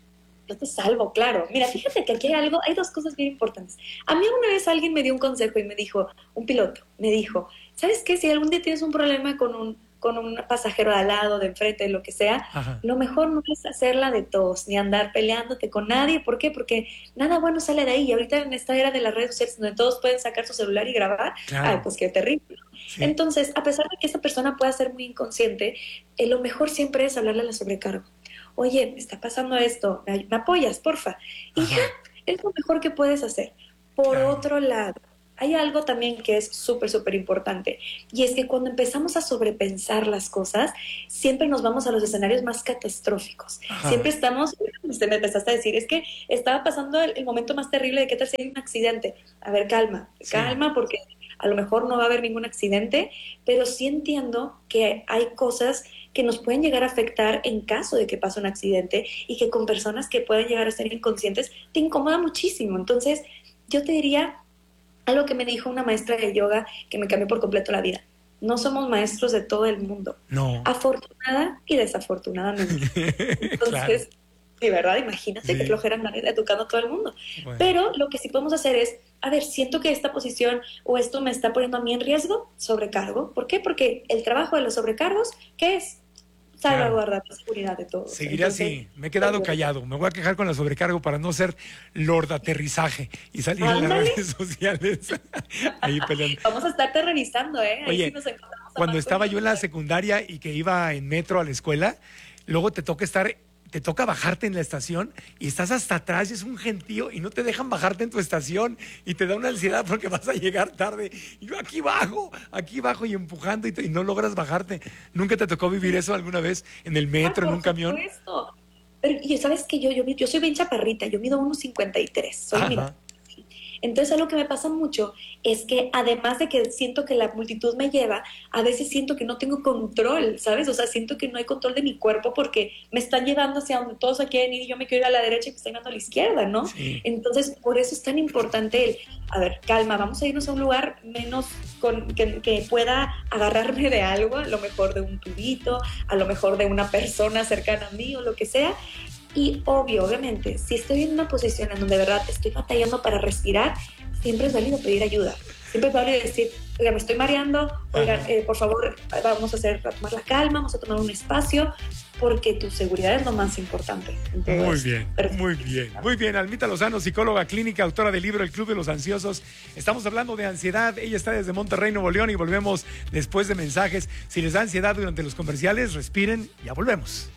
yo te salvo, claro. Mira, fíjate que aquí hay algo, hay dos cosas bien importantes. A mí una vez alguien me dio un consejo y me dijo, un piloto, me dijo, ¿sabes qué? Si algún día tienes un problema con un, con un pasajero de al lado, de enfrente, lo que sea, Ajá. lo mejor no es hacerla de tos, ni andar peleándote con nadie. ¿Por qué? Porque nada bueno sale de ahí. Y ahorita en esta era de las redes sociales, donde todos pueden sacar su celular y grabar, claro. ay, pues qué terrible. Sí. Entonces, a pesar de que esta persona pueda ser muy inconsciente, eh, lo mejor siempre es hablarle a la sobrecargo. Oye, me está pasando esto, ¿me, me apoyas, porfa? Y Ajá. ya, es lo mejor que puedes hacer. Por claro. otro lado, hay algo también que es súper, súper importante, y es que cuando empezamos a sobrepensar las cosas, siempre nos vamos a los escenarios más catastróficos. Ajá. Siempre estamos, usted me empezaste a decir, es que estaba pasando el, el momento más terrible de qué tal si hay un accidente. A ver, calma, sí. calma, porque a lo mejor no va a haber ningún accidente, pero sí entiendo que hay cosas que nos pueden llegar a afectar en caso de que pase un accidente, y que con personas que pueden llegar a ser inconscientes te incomoda muchísimo. Entonces, yo te diría algo que me dijo una maestra de yoga que me cambió por completo la vida. No somos maestros de todo el mundo. No. Afortunada y desafortunadamente. Entonces, claro. sí, ¿verdad? Imagínate sí. que flojera andar educando a todo el mundo. Bueno. Pero lo que sí podemos hacer es, a ver, siento que esta posición o esto me está poniendo a mí en riesgo, sobrecargo. ¿Por qué? Porque el trabajo de los sobrecargos, ¿qué es? Salvaguardar la seguridad de todos. Seguiré Entonces, así. Me he quedado callado. Me voy a quejar con la sobrecargo para no ser Lord Aterrizaje y salir en las redes sociales. Ahí peleando. Vamos a estarte revisando, ¿eh? Ahí Oye, sí nos encontramos cuando estaba yo en la secundaria y que iba en metro a la escuela, luego te toca estar... te toca bajarte en la estación y estás hasta atrás y es un gentío y no te dejan bajarte en tu estación y te da una ansiedad porque vas a llegar tarde. Y yo aquí bajo, aquí bajo y empujando y, te, y no logras bajarte. ¿Nunca te tocó vivir eso alguna vez en el metro, ah, en un camión? Por supuesto. Pero y sabes que yo, yo, yo soy bien chaparrita, yo mido uno cincuenta y tres. Soy, mira, entonces algo que me pasa mucho es que además de que siento que la multitud me lleva, a veces siento que no tengo control, ¿sabes? O sea, siento que no hay control de mi cuerpo porque me están llevando hacia donde todos quieren ir y yo me quiero ir a la derecha y me están llevando a la izquierda, ¿no? Sí. Entonces, por eso es tan importante el, a ver, calma, vamos a irnos a un lugar menos con, que, que pueda agarrarme de algo, a lo mejor de un tubito, a lo mejor de una persona cercana a mí o lo que sea. Y obvio, obviamente, si estoy en una posición en donde de verdad estoy batallando para respirar, siempre es válido pedir ayuda. Siempre es válido decir, oiga, me estoy mareando, oigan, eh, por favor, vamos a hacer, a tomar la calma, vamos a tomar un espacio, porque tu seguridad es lo más importante. Entonces, muy bien, perfecto. muy bien, muy bien. Almita Lozano, psicóloga clínica, autora del libro El Club de los Ansiosos. Estamos hablando de ansiedad. Ella está desde Monterrey, Nuevo León, y volvemos después de mensajes. Si les da ansiedad durante los comerciales, respiren, ya volvemos.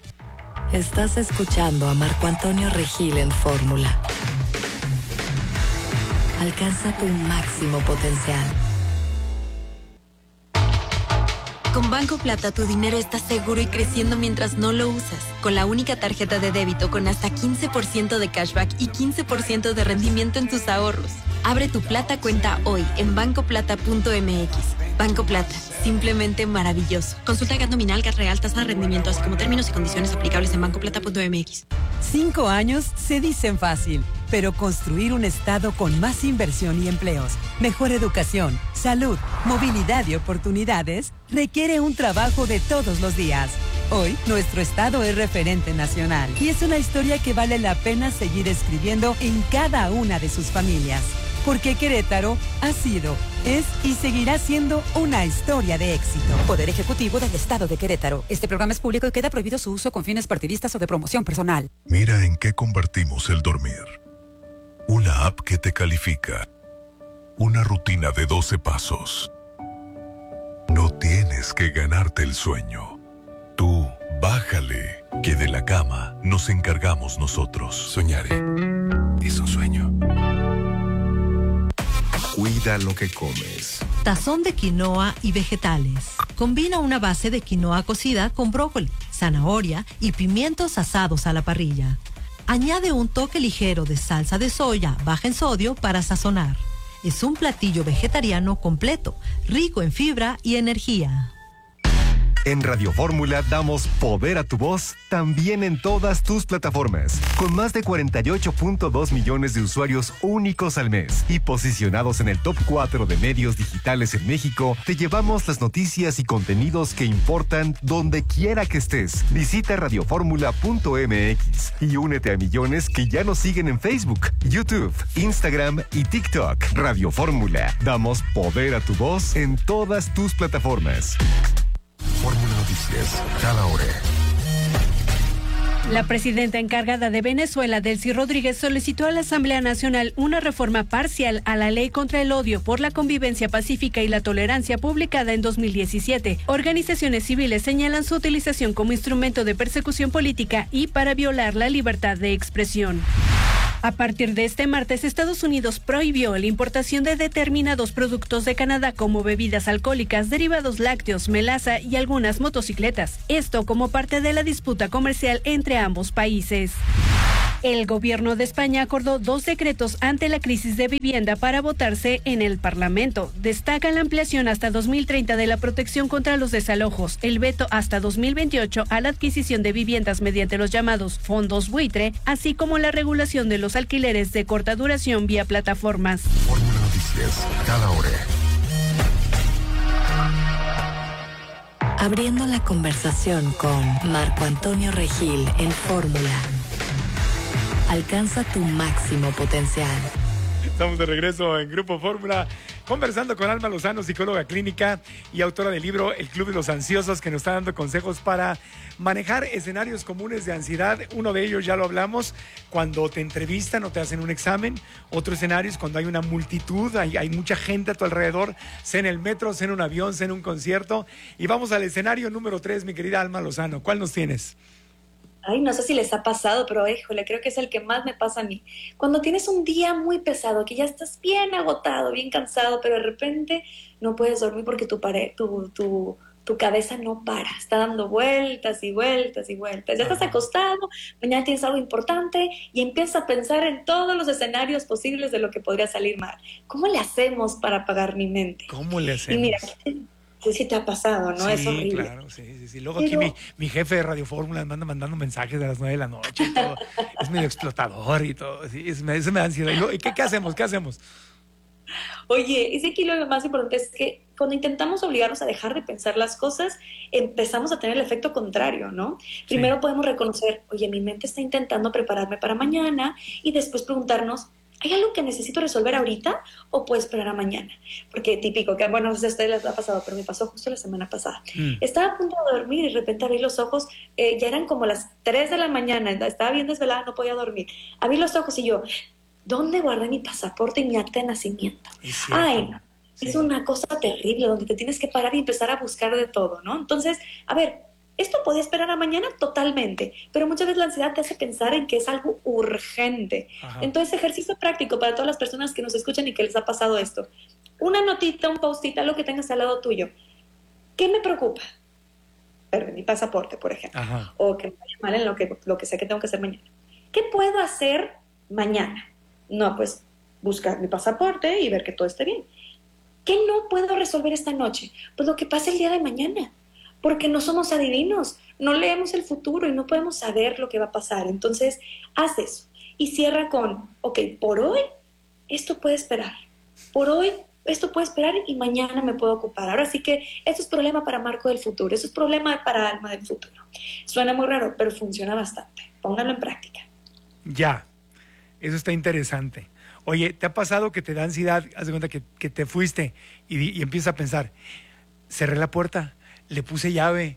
Estás escuchando a Marco Antonio Regil en Fórmula. Alcanza tu máximo potencial. Con Banco Plata tu dinero está seguro y creciendo mientras no lo usas. Con la única tarjeta de débito con hasta quince por ciento de cashback y quince por ciento de rendimiento en tus ahorros. Abre tu Plata cuenta hoy en banco plata punto m x. Banco Plata, simplemente maravilloso. Consulta Gat nominal, Gat real, tasa de rendimiento, así como términos y condiciones aplicables en banco plata punto m x. Cinco años se dicen fácil, pero construir un estado con más inversión y empleos, mejor educación, salud, movilidad y oportunidades requiere un trabajo de todos los días. Hoy, nuestro estado es referente nacional y es una historia que vale la pena seguir escribiendo en cada una de sus familias. Porque Querétaro ha sido, es y seguirá siendo una historia de éxito. Poder Ejecutivo del Estado de Querétaro. Este programa es público y queda prohibido su uso con fines partidistas o de promoción personal. Mira en qué convertimos el dormir. Una app que te califica. Una rutina de doce pasos. No tienes que ganarte el sueño. Tú, bájale, que de la cama nos encargamos nosotros. Soñaré. Es un sueño. Cuida lo que comes. Tazón de quinoa y vegetales. Combina una base de quinoa cocida con brócoli, zanahoria y pimientos asados a la parrilla. Añade un toque ligero de salsa de soya baja en sodio para sazonar. Es un platillo vegetariano completo, rico en fibra y energía. En Radio Fórmula damos poder a tu voz también en todas tus plataformas. Con más de cuarenta y ocho punto dos millones de usuarios únicos al mes y posicionados en el top cuatro de medios digitales en México, te llevamos las noticias y contenidos que importan donde quiera que estés. Visita radio fórmula punto m x y únete a millones que ya nos siguen en Facebook, YouTube, Instagram y TikTok. Radio Fórmula. Damos poder a tu voz en todas tus plataformas. Fórmula Noticias, cada hora. La presidenta encargada de Venezuela, Delcy Rodríguez, solicitó a la Asamblea Nacional una reforma parcial a la Ley contra el Odio por la Convivencia Pacífica y la Tolerancia publicada en dos mil diecisiete. Organizaciones civiles señalan su utilización como instrumento de persecución política y para violar la libertad de expresión. A partir de este martes, Estados Unidos prohibió la importación de determinados productos de Canadá como bebidas alcohólicas, derivados lácteos, melaza y algunas motocicletas. Esto como parte de la disputa comercial entre ambos países. El gobierno de España acordó dos decretos ante la crisis de vivienda para votarse en el Parlamento. Destacan la ampliación hasta dos mil treinta de la protección contra los desalojos, el veto hasta dos mil veintiocho a la adquisición de viviendas mediante los llamados fondos buitre, así como la regulación de los alquileres de corta duración vía plataformas. Fórmula Noticias, cada hora. Abriendo la conversación con Marco Antonio Regil en Fórmula. Alcanza tu máximo potencial. Estamos de regreso en Grupo Fórmula, conversando con Alma Lozano, psicóloga clínica y autora del libro El Club de los Ansiosos, que nos está dando consejos para manejar escenarios comunes de ansiedad. Uno de ellos ya lo hablamos, cuando te entrevistan o te hacen un examen. Otro escenario es cuando hay una multitud, hay, hay mucha gente a tu alrededor, sea en el metro, sea en un avión, sea en un concierto. Y vamos al escenario número tres, mi querida Alma Lozano. ¿Cuál nos tienes? Ay, no sé si les ha pasado, pero híjole, creo que es el que más me pasa a mí. Cuando tienes un día muy pesado, que ya estás bien agotado, bien cansado, pero de repente no puedes dormir porque tu, pare- tu, tu, tu cabeza no para, está dando vueltas y vueltas y vueltas. Ya estás acostado, mañana tienes algo importante y empiezas a pensar en todos los escenarios posibles de lo que podría salir mal. ¿Cómo le hacemos para apagar mi mente? ¿Cómo le hacemos? Y mira, sí, sí te ha pasado, ¿no? Sí, es horrible. Claro, sí, sí, sí. Luego Pero... aquí mi, mi jefe de Radio Fórmula me anda mandando mensajes de las nueve de la noche y todo. Es medio explotador y todo. Sí, eso me, eso me da ansiedad. ¿Y, lo, ¿y qué, qué hacemos? ¿Qué hacemos? Oye, es que aquí lo más importante es que cuando intentamos obligarnos a dejar de pensar las cosas, empezamos a tener el efecto contrario, ¿no? Primero sí. podemos reconocer, oye, mi mente está intentando prepararme para mañana, y después preguntarnos, ¿hay algo que necesito resolver ahorita o puedo esperar a mañana? Porque típico, que bueno, no sé si a ustedes les ha pasado, pero me pasó justo la semana pasada. Mm. Estaba a punto de dormir y de repente abrí los ojos, eh, ya eran como las tres de la mañana, estaba bien desvelada, no podía dormir. Abrí los ojos y yo, ¿dónde guardé mi pasaporte y mi acta de nacimiento? Es Ay, no, sí. es una cosa terrible donde te tienes que parar y empezar a buscar de todo, ¿no? Entonces, a ver, esto puede esperar a mañana totalmente, pero muchas veces la ansiedad te hace pensar en que es algo urgente. Ajá. Entonces, ejercicio práctico para todas las personas que nos escuchan y que les ha pasado esto. Una notita, un post-it, algo que tengas al lado tuyo. ¿Qué me preocupa? Perder mi pasaporte, por ejemplo. Ajá. O que me vaya mal en lo que, lo que sé que tengo que hacer mañana. ¿Qué puedo hacer mañana? No, pues buscar mi pasaporte y ver que todo esté bien. ¿Qué no puedo resolver esta noche? Pues lo que pase el día de mañana. Porque no somos adivinos, no leemos el futuro y no podemos saber lo que va a pasar. Entonces, haz eso y cierra con, ok, por hoy esto puede esperar. Por hoy esto puede esperar y mañana me puedo ocupar. Ahora sí que esto es problema para Marco del futuro, eso es problema para Alma del futuro. Suena muy raro, pero funciona bastante. Pónganlo en práctica. Ya, eso está interesante. Oye, ¿te ha pasado que te da ansiedad? Haz de cuenta que, que te fuiste y, y empiezas a pensar, cerré la puerta, le puse llave,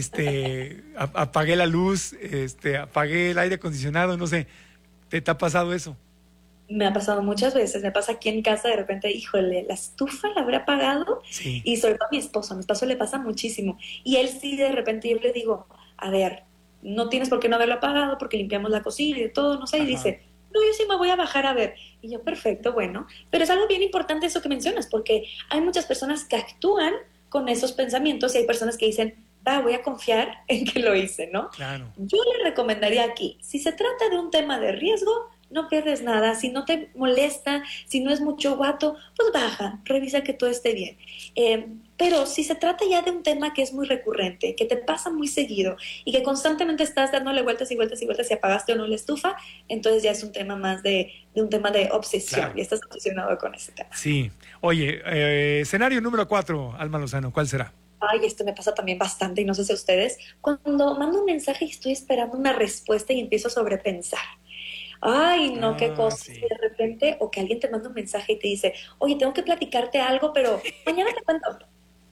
este, a, apagué la luz, este, apagué el aire acondicionado, no sé. ¿Te, ¿Te ha pasado eso? Me ha pasado muchas veces. Me pasa aquí en casa, de repente, híjole, la estufa la habré apagado. Sí. Y sobre todo a mi esposo, a mi esposo le pasa muchísimo. Y él sí, de repente, yo le digo, a ver, no tienes por qué no haberlo apagado porque limpiamos la cocina y de todo, no sé. Ajá. Y dice, no, yo sí me voy a bajar a ver. Y yo, perfecto, bueno. Pero es algo bien importante eso que mencionas, porque hay muchas personas que actúan con esos pensamientos y hay personas que dicen, va, voy a confiar en que lo hice, ¿no? Claro. Yo le recomendaría aquí, si se trata de un tema de riesgo, no pierdes nada. Si no te molesta, si no es mucho guato, pues baja, revisa que todo esté bien. Eh, pero si se trata ya de un tema que es muy recurrente, que te pasa muy seguido y que constantemente estás dándole vueltas y vueltas y vueltas si apagaste o no la estufa, entonces ya es un tema más de, de un tema de obsesión, claro. Y estás obsesionado con ese tema. Sí. Oye, eh, escenario número cuatro, Alma Lozano, ¿cuál será? Ay, esto me pasa también bastante y no sé si a ustedes. Cuando mando un mensaje y estoy esperando una respuesta y empiezo a sobrepensar. Ay, no, ah, qué cosa. Sí. De repente, o que alguien te manda un mensaje y te dice, oye, tengo que platicarte algo, pero mañana te cuento.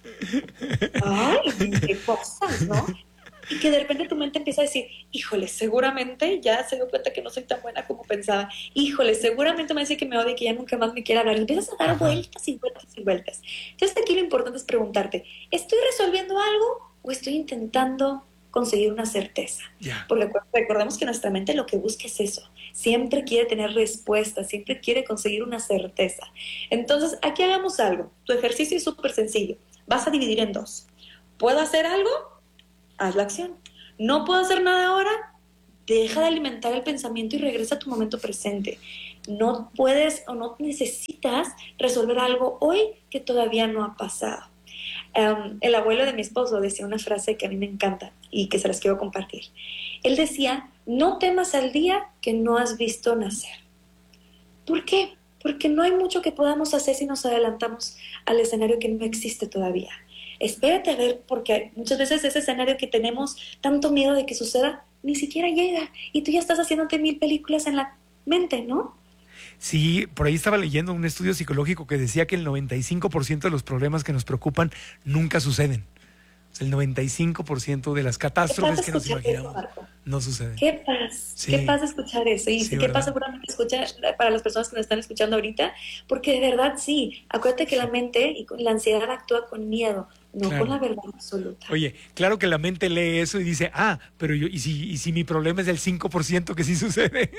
Ay, qué cosas, ¿no? Y que de repente tu mente empieza a decir, híjole, seguramente ya se dio cuenta que no soy tan buena como pensaba. Híjole, seguramente me dice que me odia y que ya nunca más me quiere hablar. Y empiezas a dar Ajá. vueltas y vueltas y vueltas. Entonces aquí lo importante es preguntarte, ¿estoy resolviendo algo o estoy intentando conseguir una certeza? Yeah. Porque recordemos que nuestra mente lo que busca es eso. Siempre quiere tener respuestas, siempre quiere conseguir una certeza. Entonces, aquí hagamos algo. Tu ejercicio es súper sencillo. Vas a dividir en dos. ¿Puedo hacer algo? Haz la acción. ¿No puedo hacer nada ahora? Deja de alimentar el pensamiento y regresa a tu momento presente. No puedes o no necesitas resolver algo hoy que todavía no ha pasado. Um, el abuelo de mi esposo decía una frase que a mí me encanta y que se las quiero compartir. Él decía, no temas al día que no has visto nacer. ¿Por qué? Porque no hay mucho que podamos hacer si nos adelantamos al escenario que no existe todavía. Espérate a ver, porque muchas veces ese escenario que tenemos tanto miedo de que suceda, ni siquiera llega. Y tú ya estás haciéndote mil películas en la mente, ¿no? Sí, por ahí estaba leyendo un estudio psicológico que decía que el noventa y cinco por ciento de los problemas que nos preocupan nunca suceden. El noventa y cinco por ciento de las catástrofes que nos imaginamos eso, no suceden. Qué paz, sí. Qué paz escuchar eso. Y sí, qué paz seguramente escuchar para las personas que nos están escuchando ahorita, porque de verdad sí, acuérdate que la mente y la ansiedad actúa con miedo, no claro. con la verdad absoluta. Oye, claro que la mente lee eso y dice, ah, pero yo, ¿y si, y si mi problema es del cinco por ciento que sí sucede?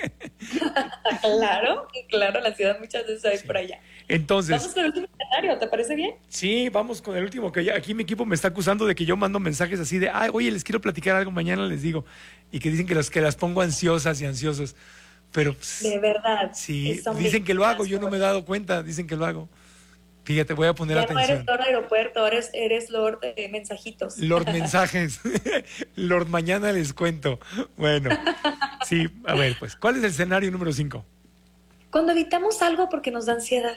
Claro, claro, la ansiedad muchas veces hay sí. por allá. Entonces, vamos con el último escenario, ¿te parece bien? Sí, vamos con el último, que ya, aquí mi equipo me está acusando de que yo mando mensajes así de, ay, oye, les quiero platicar algo, mañana les digo, y que dicen que, los, que las pongo ansiosas y ansiosos, pero... De verdad. Sí, dicen que lo hago, yo no me he dado cuenta, dicen que lo hago. Fíjate, voy a poner ya atención. Ya no eres Lord Aeropuerto, eres, eres Lord eh, Mensajitos. Lord Mensajes, Lord Mañana les cuento. Bueno, sí, a ver, pues, ¿cuál es el escenario número cinco? Cuando evitamos algo porque nos da ansiedad.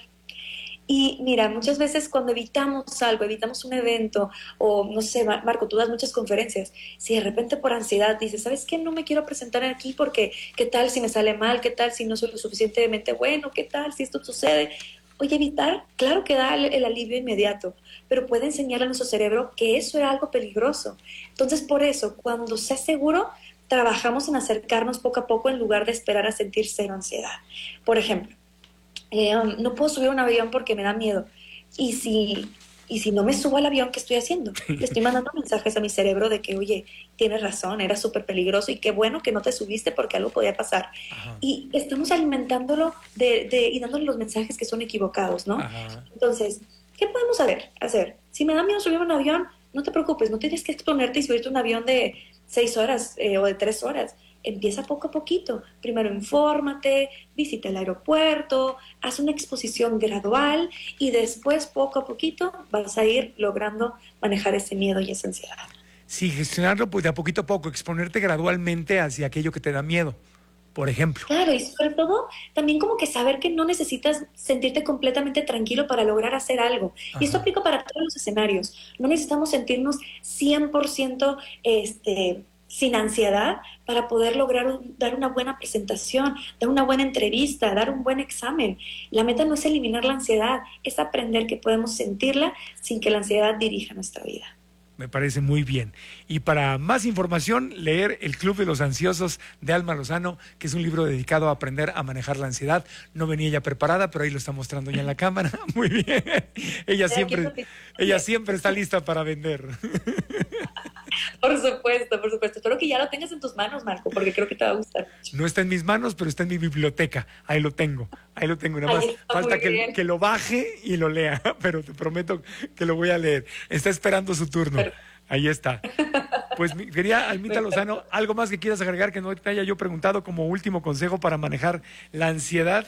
Y mira, muchas veces cuando evitamos algo, evitamos un evento, o no sé, Marco, tú das muchas conferencias, si de repente por ansiedad dices, ¿sabes qué? No me quiero presentar aquí porque ¿qué tal si me sale mal? ¿Qué tal si no soy lo suficientemente bueno? ¿Qué tal si esto sucede? Oye, evitar, claro que da el, el alivio inmediato, pero puede enseñarle a nuestro cerebro que eso era algo peligroso. Entonces, por eso, cuando sea seguro, trabajamos en acercarnos poco a poco en lugar de esperar a sentir cero ansiedad. Por ejemplo, Eh, um, no puedo subir a un avión porque me da miedo. Y si, y si no me subo al avión, ¿qué estoy haciendo? Le estoy mandando mensajes a mi cerebro de que, oye, tienes razón, era súper peligroso y qué bueno que no te subiste porque algo podía pasar. Ajá. Y estamos alimentándolo de, de, y dándole los mensajes que son equivocados, ¿no? Ajá. Entonces, ¿qué podemos hacer? hacer? Si me da miedo subir a un avión, no te preocupes, no tienes que exponerte y subirte a un avión de seis horas eh, o de tres horas. Empieza poco a poquito. Primero infórmate, visita el aeropuerto, haz una exposición gradual y después poco a poquito vas a ir logrando manejar ese miedo y esa ansiedad. Sí, gestionarlo pues de a poquito a poco, exponerte gradualmente hacia aquello que te da miedo, por ejemplo. Claro, y sobre todo también como que saber que no necesitas sentirte completamente tranquilo para lograr hacer algo. Ajá. Y esto aplica para todos los escenarios. No necesitamos sentirnos cien por ciento este... sin ansiedad para poder lograr un, dar una buena presentación, dar una buena entrevista, dar un buen examen. La meta no es eliminar la ansiedad, es aprender que podemos sentirla sin que la ansiedad dirija nuestra vida. Me parece muy bien. Y para más información, leer El Club de los Ansiosos de Alma Lozano, que es un libro dedicado a aprender a manejar la ansiedad. No venía ella preparada, pero ahí lo está mostrando ya en la cámara. Muy bien. Ella siempre, ella siempre está lista para vender. Por supuesto, por supuesto. Espero que ya lo tengas en tus manos, Marco, porque creo que te va a gustar mucho. No está en mis manos, pero está en mi biblioteca. Ahí lo tengo. Ahí lo tengo. Nada más falta que, que lo baje y lo lea, pero te prometo que lo voy a leer. Está esperando su turno. Pero... Ahí está. Pues mi querida Almita Lozano, ¿algo más que quieras agregar que no te haya yo preguntado como último consejo para manejar la ansiedad?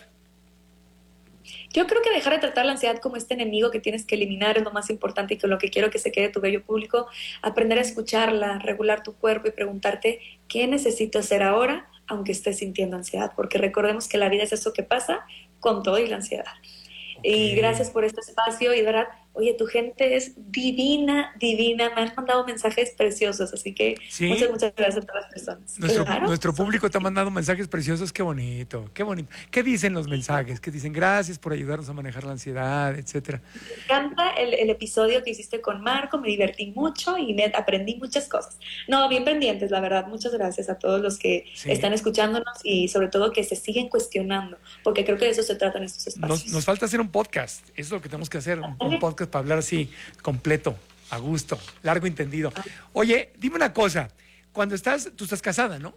Yo creo que dejar de tratar la ansiedad como este enemigo que tienes que eliminar es lo más importante y con lo que quiero que se quede tu bello público. Aprender a escucharla, regular tu cuerpo y preguntarte qué necesito hacer ahora, aunque estés sintiendo ansiedad. Porque recordemos que la vida es eso que pasa con todo y la ansiedad. Okay. Y gracias por este espacio y de verdad, oye, tu gente es divina, divina, me han mandado mensajes preciosos, así que ¿sí? muchas, muchas gracias a todas las personas. Nuestro, claro. nuestro público te ha mandado mensajes preciosos, qué bonito, qué bonito. ¿Qué dicen los mensajes? ¿Qué dicen? Gracias por ayudarnos a manejar la ansiedad, etcétera. Me encanta el, el episodio que hiciste con Marco, me divertí mucho y me aprendí muchas cosas. No, bien pendientes, la verdad, muchas gracias a todos los que sí. están escuchándonos y sobre todo que se siguen cuestionando, porque creo que de eso se trata en estos espacios. Nos, nos falta hacer un podcast, eso es lo que tenemos que hacer, un, un podcast para hablar así, completo, a gusto, largo entendido. Oye, dime una cosa, cuando estás, tú estás casada, ¿no?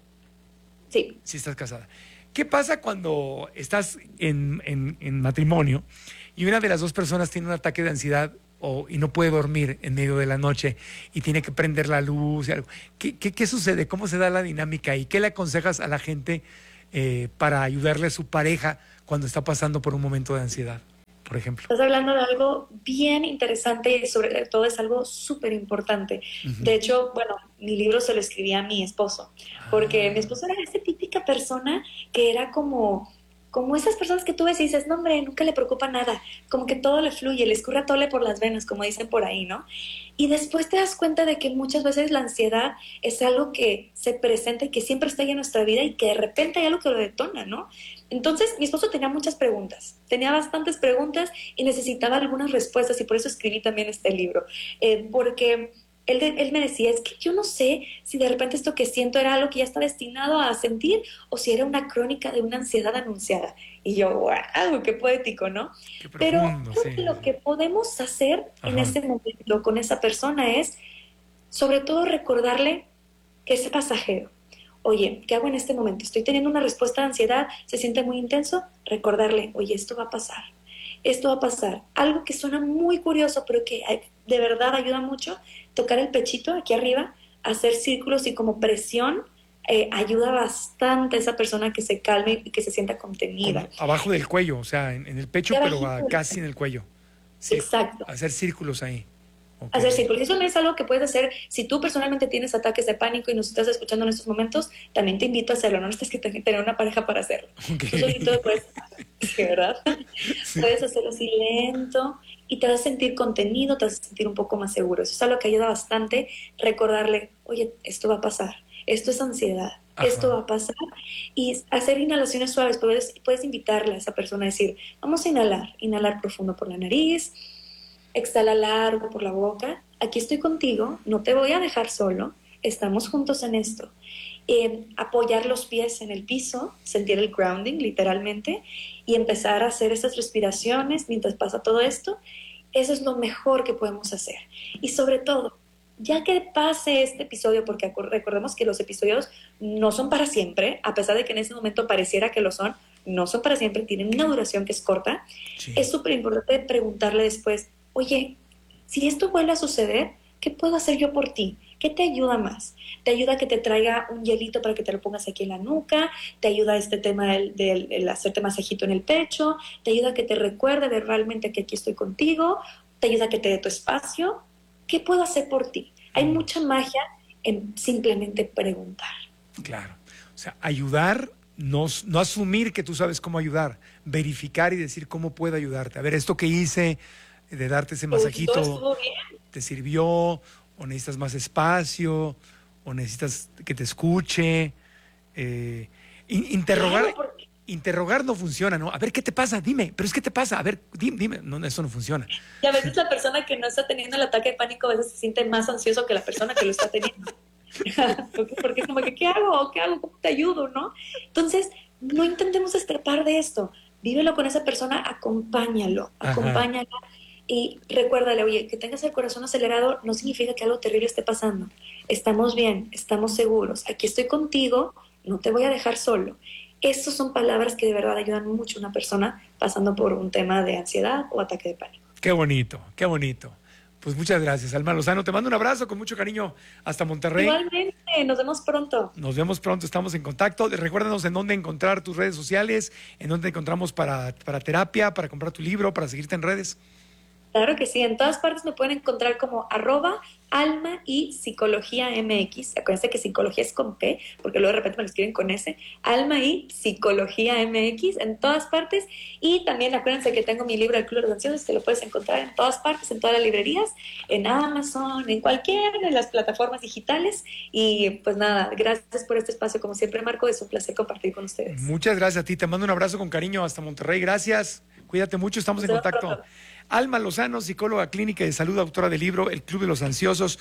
Sí. Sí estás casada. ¿Qué pasa cuando estás en, en, en matrimonio y una de las dos personas tiene un ataque de ansiedad o, y no puede dormir en medio de la noche y tiene que prender la luz y algo? ¿Qué, qué, qué sucede? ¿Cómo se da la dinámica? ¿Y qué le aconsejas a la gente eh, para ayudarle a su pareja cuando está pasando por un momento de ansiedad, por ejemplo? Estás hablando de algo bien interesante y sobre todo es algo súper importante. Uh-huh. De hecho, bueno, mi libro se lo escribí a mi esposo, porque ah. mi esposo era esa típica persona que era como, como esas personas que tú ves y dices, no hombre, nunca le preocupa nada, como que todo le fluye, le escurre tole por las venas, como dicen por ahí, ¿no? Y después te das cuenta de que muchas veces la ansiedad es algo que se presenta y que siempre está ahí en nuestra vida y que de repente hay algo que lo detona, ¿no? Entonces, mi esposo tenía muchas preguntas, tenía bastantes preguntas y necesitaba algunas respuestas y por eso escribí también este libro, eh, porque él, él me decía, es que yo no sé si de repente esto que siento era algo que ya está destinado a sentir o si era una crónica de una ansiedad anunciada. Y yo, wow, qué poético, ¿no? Qué profundo, Pero creo sí. que lo que podemos hacer Ajá. en ese momento con esa persona es, sobre todo, recordarle que es pasajero. Oye, ¿qué hago en este momento? Estoy teniendo una respuesta de ansiedad, se siente muy intenso, recordarle, oye, esto va a pasar, esto va a pasar. Algo que suena muy curioso, pero que de verdad ayuda mucho, tocar el pechito aquí arriba, hacer círculos y como presión, eh, ayuda bastante a esa persona que se calme y que se sienta contenida. Como abajo del cuello, o sea, en, en el pecho, pero a, casi en el cuello. Sí, exacto. Hacer círculos ahí. Okay. Hacer círculos. Eso no es algo que puedes hacer si tú personalmente tienes ataques de pánico y nos estás escuchando en estos momentos, también te invito a hacerlo. No necesitas que tener una pareja para hacerlo. Okay. Tú solito puedes, ¿verdad? Sí. Puedes hacerlo así lento y te vas a sentir contenido, te vas a sentir un poco más seguro. Eso es algo que ayuda bastante, recordarle, oye, esto va a pasar, esto es ansiedad, Ajá. esto va a pasar, y hacer inhalaciones suaves. Puedes, puedes invitarle a esa persona a decir, vamos a inhalar, inhalar profundo por la nariz, exhala largo por la boca, aquí estoy contigo, no te voy a dejar solo, estamos juntos en esto. Eh, apoyar los pies en el piso, sentir el grounding literalmente y empezar a hacer esas respiraciones mientras pasa todo esto. Eso es lo mejor que podemos hacer. Y sobre todo, ya que pase este episodio, porque recordemos que los episodios no son para siempre, a pesar de que en ese momento pareciera que lo son, no son para siempre, tienen una duración que es corta, sí. Es súper importante preguntarle después, oye, si esto vuelve a suceder, ¿qué puedo hacer yo por ti? ¿Qué te ayuda más? ¿Te ayuda a que te traiga un hielito para que te lo pongas aquí en la nuca? ¿Te ayuda este tema del, del, del hacerte masajito en el pecho? ¿Te ayuda a que te recuerde de realmente que aquí estoy contigo? ¿Te ayuda a que te dé tu espacio? ¿Qué puedo hacer por ti? Hay mucha magia en simplemente preguntar. Claro. O sea, ayudar, no, no asumir que tú sabes cómo ayudar, verificar y decir cómo puedo ayudarte. A ver, esto que hice de darte ese masajito, ¿te sirvió? ¿O necesitas más espacio? ¿O necesitas que te escuche? Eh, interrogar, claro, porque... interrogar no funciona, ¿no? A ver, ¿qué te pasa? Dime, pero es que te pasa, a ver, dime, dime. No, eso no funciona. Y a veces la persona que no está teniendo el ataque de pánico a veces se siente más ansioso que la persona que lo está teniendo. porque, porque es como que, ¿qué hago? ¿Qué hago? ¿Cómo te ayudo? ¿No? Entonces, no intentemos escapar de esto. Vívelo con esa persona, acompáñalo, acompáñalo. Ajá. Y recuérdale, oye, que tengas el corazón acelerado no significa que algo terrible esté pasando. Estamos bien, estamos seguros, aquí estoy contigo, no te voy a dejar solo. Estas son palabras que de verdad ayudan mucho a una persona pasando por un tema de ansiedad o ataque de pánico. Qué bonito, qué bonito. Pues muchas gracias, Alma Lozano. Te mando un abrazo con mucho cariño hasta Monterrey. Igualmente, nos vemos pronto. Nos vemos pronto, estamos en contacto. Recuérdanos en dónde encontrar tus redes sociales, en dónde encontramos para, para terapia, para comprar tu libro, para seguirte en redes. Claro que sí, en todas partes me pueden encontrar como arroba alma y psicología mx. Acuérdense que psicología es con P, porque luego de repente me lo escriben con S. Alma y psicología mx en todas partes. Y también acuérdense que tengo mi libro El Club de los Ansiosos, que lo puedes encontrar en todas partes, en todas las librerías, en Amazon, en cualquiera de las plataformas digitales. Y pues nada, gracias por este espacio, como siempre, Marco, es un placer compartir con ustedes. Muchas gracias a ti, te mando un abrazo con cariño hasta Monterrey, gracias. Cuídate mucho, estamos en contacto. Alma Lozano, psicóloga clínica de salud, autora del libro El Club de los Ansiosos.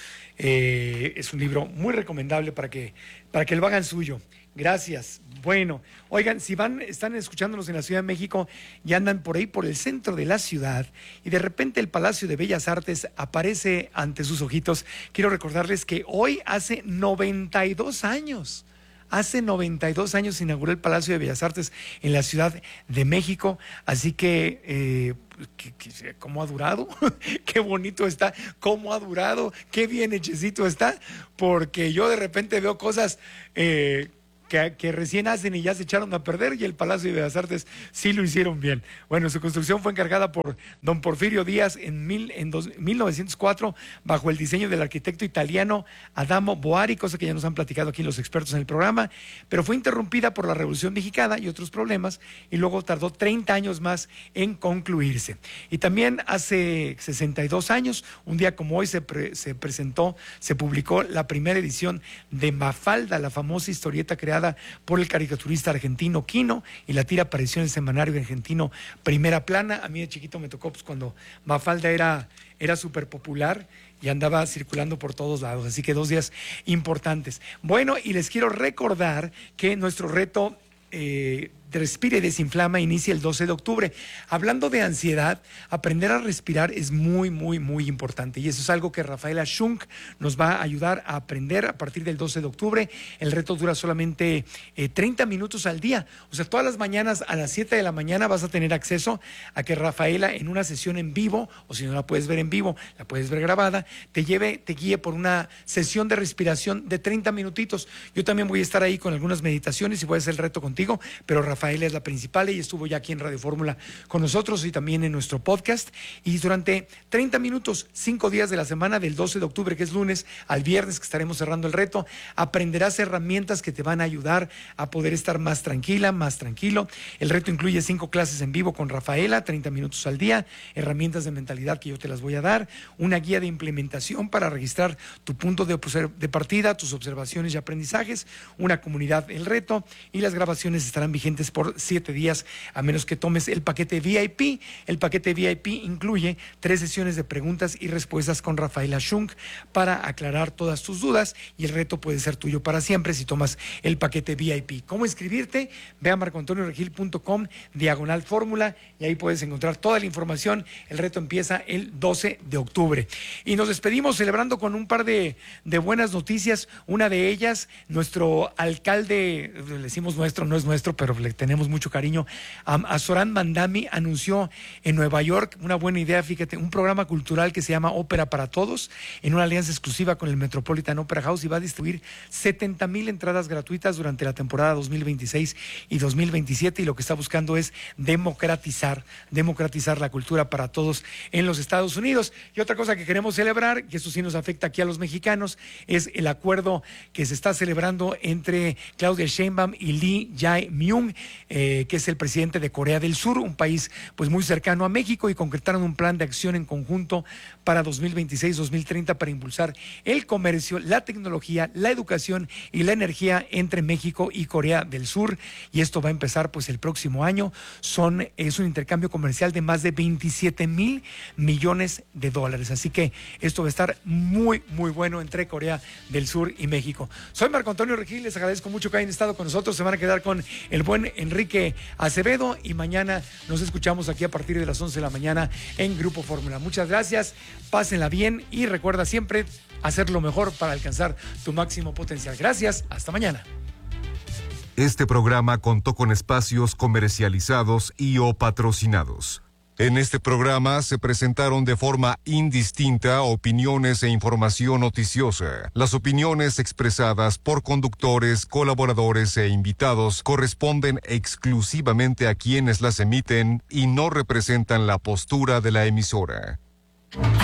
Eh, es un libro muy recomendable para que, para que lo hagan suyo. Gracias. Bueno, oigan, si van, están escuchándonos en la Ciudad de México y andan por ahí por el centro de la ciudad y de repente el Palacio de Bellas Artes aparece ante sus ojitos, quiero recordarles que hoy hace noventa y dos años. Hace noventa y dos años se inauguró el Palacio de Bellas Artes en la Ciudad de México, así que, eh, que, que ¿cómo ha durado? Qué bonito está, cómo ha durado, qué bien hechecito está, porque yo de repente veo cosas eh, que, que recién hacen y ya se echaron a perder, y el Palacio de Bellas Artes sí lo hicieron bien. Bueno, su construcción fue encargada por don Porfirio Díaz en, mil, en dos, mil novecientos cuatro bajo el diseño del arquitecto italiano Adamo Boari, cosa que ya nos han platicado aquí los expertos en el programa, pero fue interrumpida por la Revolución Mexicana y otros problemas, y luego tardó treinta años más en concluirse. Y también hace sesenta y dos años, un día como hoy, se, pre, se presentó, se publicó la primera edición de Mafalda, la famosa historieta creada por el caricaturista argentino Quino, y la tira apareció en el semanario argentino Primera Plana. A mí de chiquito me tocó pues, cuando Mafalda era, era súper popular y andaba circulando por todos lados, así que dos días importantes. Bueno, y les quiero recordar que nuestro reto eh, Respira y Desinflama inicia el doce de octubre. Hablando de ansiedad, aprender a respirar es muy, muy, muy importante. Y eso es algo que Rafaela Schunk nos va a ayudar a aprender a partir del doce de octubre. El reto dura solamente eh, treinta minutos al día. O sea, todas las mañanas a las siete de la mañana vas a tener acceso a que Rafaela, en una sesión en vivo, o si no la puedes ver en vivo, la puedes ver grabada, te lleve, te guíe por una sesión de respiración de treinta minutitos. Yo también voy a estar ahí con algunas meditaciones y voy a hacer el reto contigo, pero Rafaela Rafaela es la principal, ella estuvo ya aquí en Radio Fórmula con nosotros y también en nuestro podcast, y durante treinta minutos, cinco días de la semana, del doce de octubre, que es lunes, al viernes, que estaremos cerrando el reto, aprenderás herramientas que te van a ayudar a poder estar más tranquila, más tranquilo. El reto incluye cinco clases en vivo con Rafaela, treinta minutos al día, herramientas de mentalidad que yo te las voy a dar, una guía de implementación para registrar tu punto de, de partida, tus observaciones y aprendizajes, una comunidad, el reto, y las grabaciones estarán vigentes por siete días, a menos que tomes el paquete V I P. El paquete V I P incluye tres sesiones de preguntas y respuestas con Rafaela Schunk para aclarar todas tus dudas, y el reto puede ser tuyo para siempre si tomas el paquete V I P. ¿Cómo inscribirte? Ve a marco antonio regil punto com diagonal fórmula y ahí puedes encontrar toda la información. El reto empieza el doce de octubre. Y nos despedimos celebrando con un par de, de buenas noticias. Una de ellas, nuestro alcalde, le decimos nuestro, no es nuestro, pero le tenemos mucho cariño, um, Zoran Mandami anunció en Nueva York una buena idea, fíjate, un programa cultural que se llama Ópera para Todos, en una alianza exclusiva con el Metropolitan Opera House, y va a distribuir setenta mil entradas gratuitas durante la temporada dos mil veintiséis y dos mil veintisiete, y lo que está buscando es democratizar, democratizar la cultura para todos en los Estados Unidos. Y otra cosa que queremos celebrar, que eso sí nos afecta aquí a los mexicanos, es el acuerdo que se está celebrando entre Claudia Sheinbaum y Lee Jae-myung, eh, que es el presidente de Corea del Sur, un país pues muy cercano a México, y concretaron un plan de acción en conjunto para dos mil veintiséis dos mil treinta para impulsar el comercio, la tecnología, la educación y la energía entre México y Corea del Sur, y esto va a empezar pues el próximo año. Son, es un intercambio comercial de más de veintisiete mil millones de dólares, así que esto va a estar muy muy bueno entre Corea del Sur y México. Soy Marco Antonio Regil, les agradezco mucho que hayan estado con nosotros. Se van a quedar con el buen Enrique Acevedo y mañana nos escuchamos aquí a partir de las once de la mañana en Grupo Fórmula. Muchas gracias, pásenla bien y recuerda siempre hacer lo mejor para alcanzar tu máximo potencial. Gracias, hasta mañana. Este programa contó con espacios comercializados y o patrocinados. En este programa se presentaron de forma indistinta opiniones e información noticiosa. Las opiniones expresadas por conductores, colaboradores e invitados corresponden exclusivamente a quienes las emiten y no representan la postura de la emisora.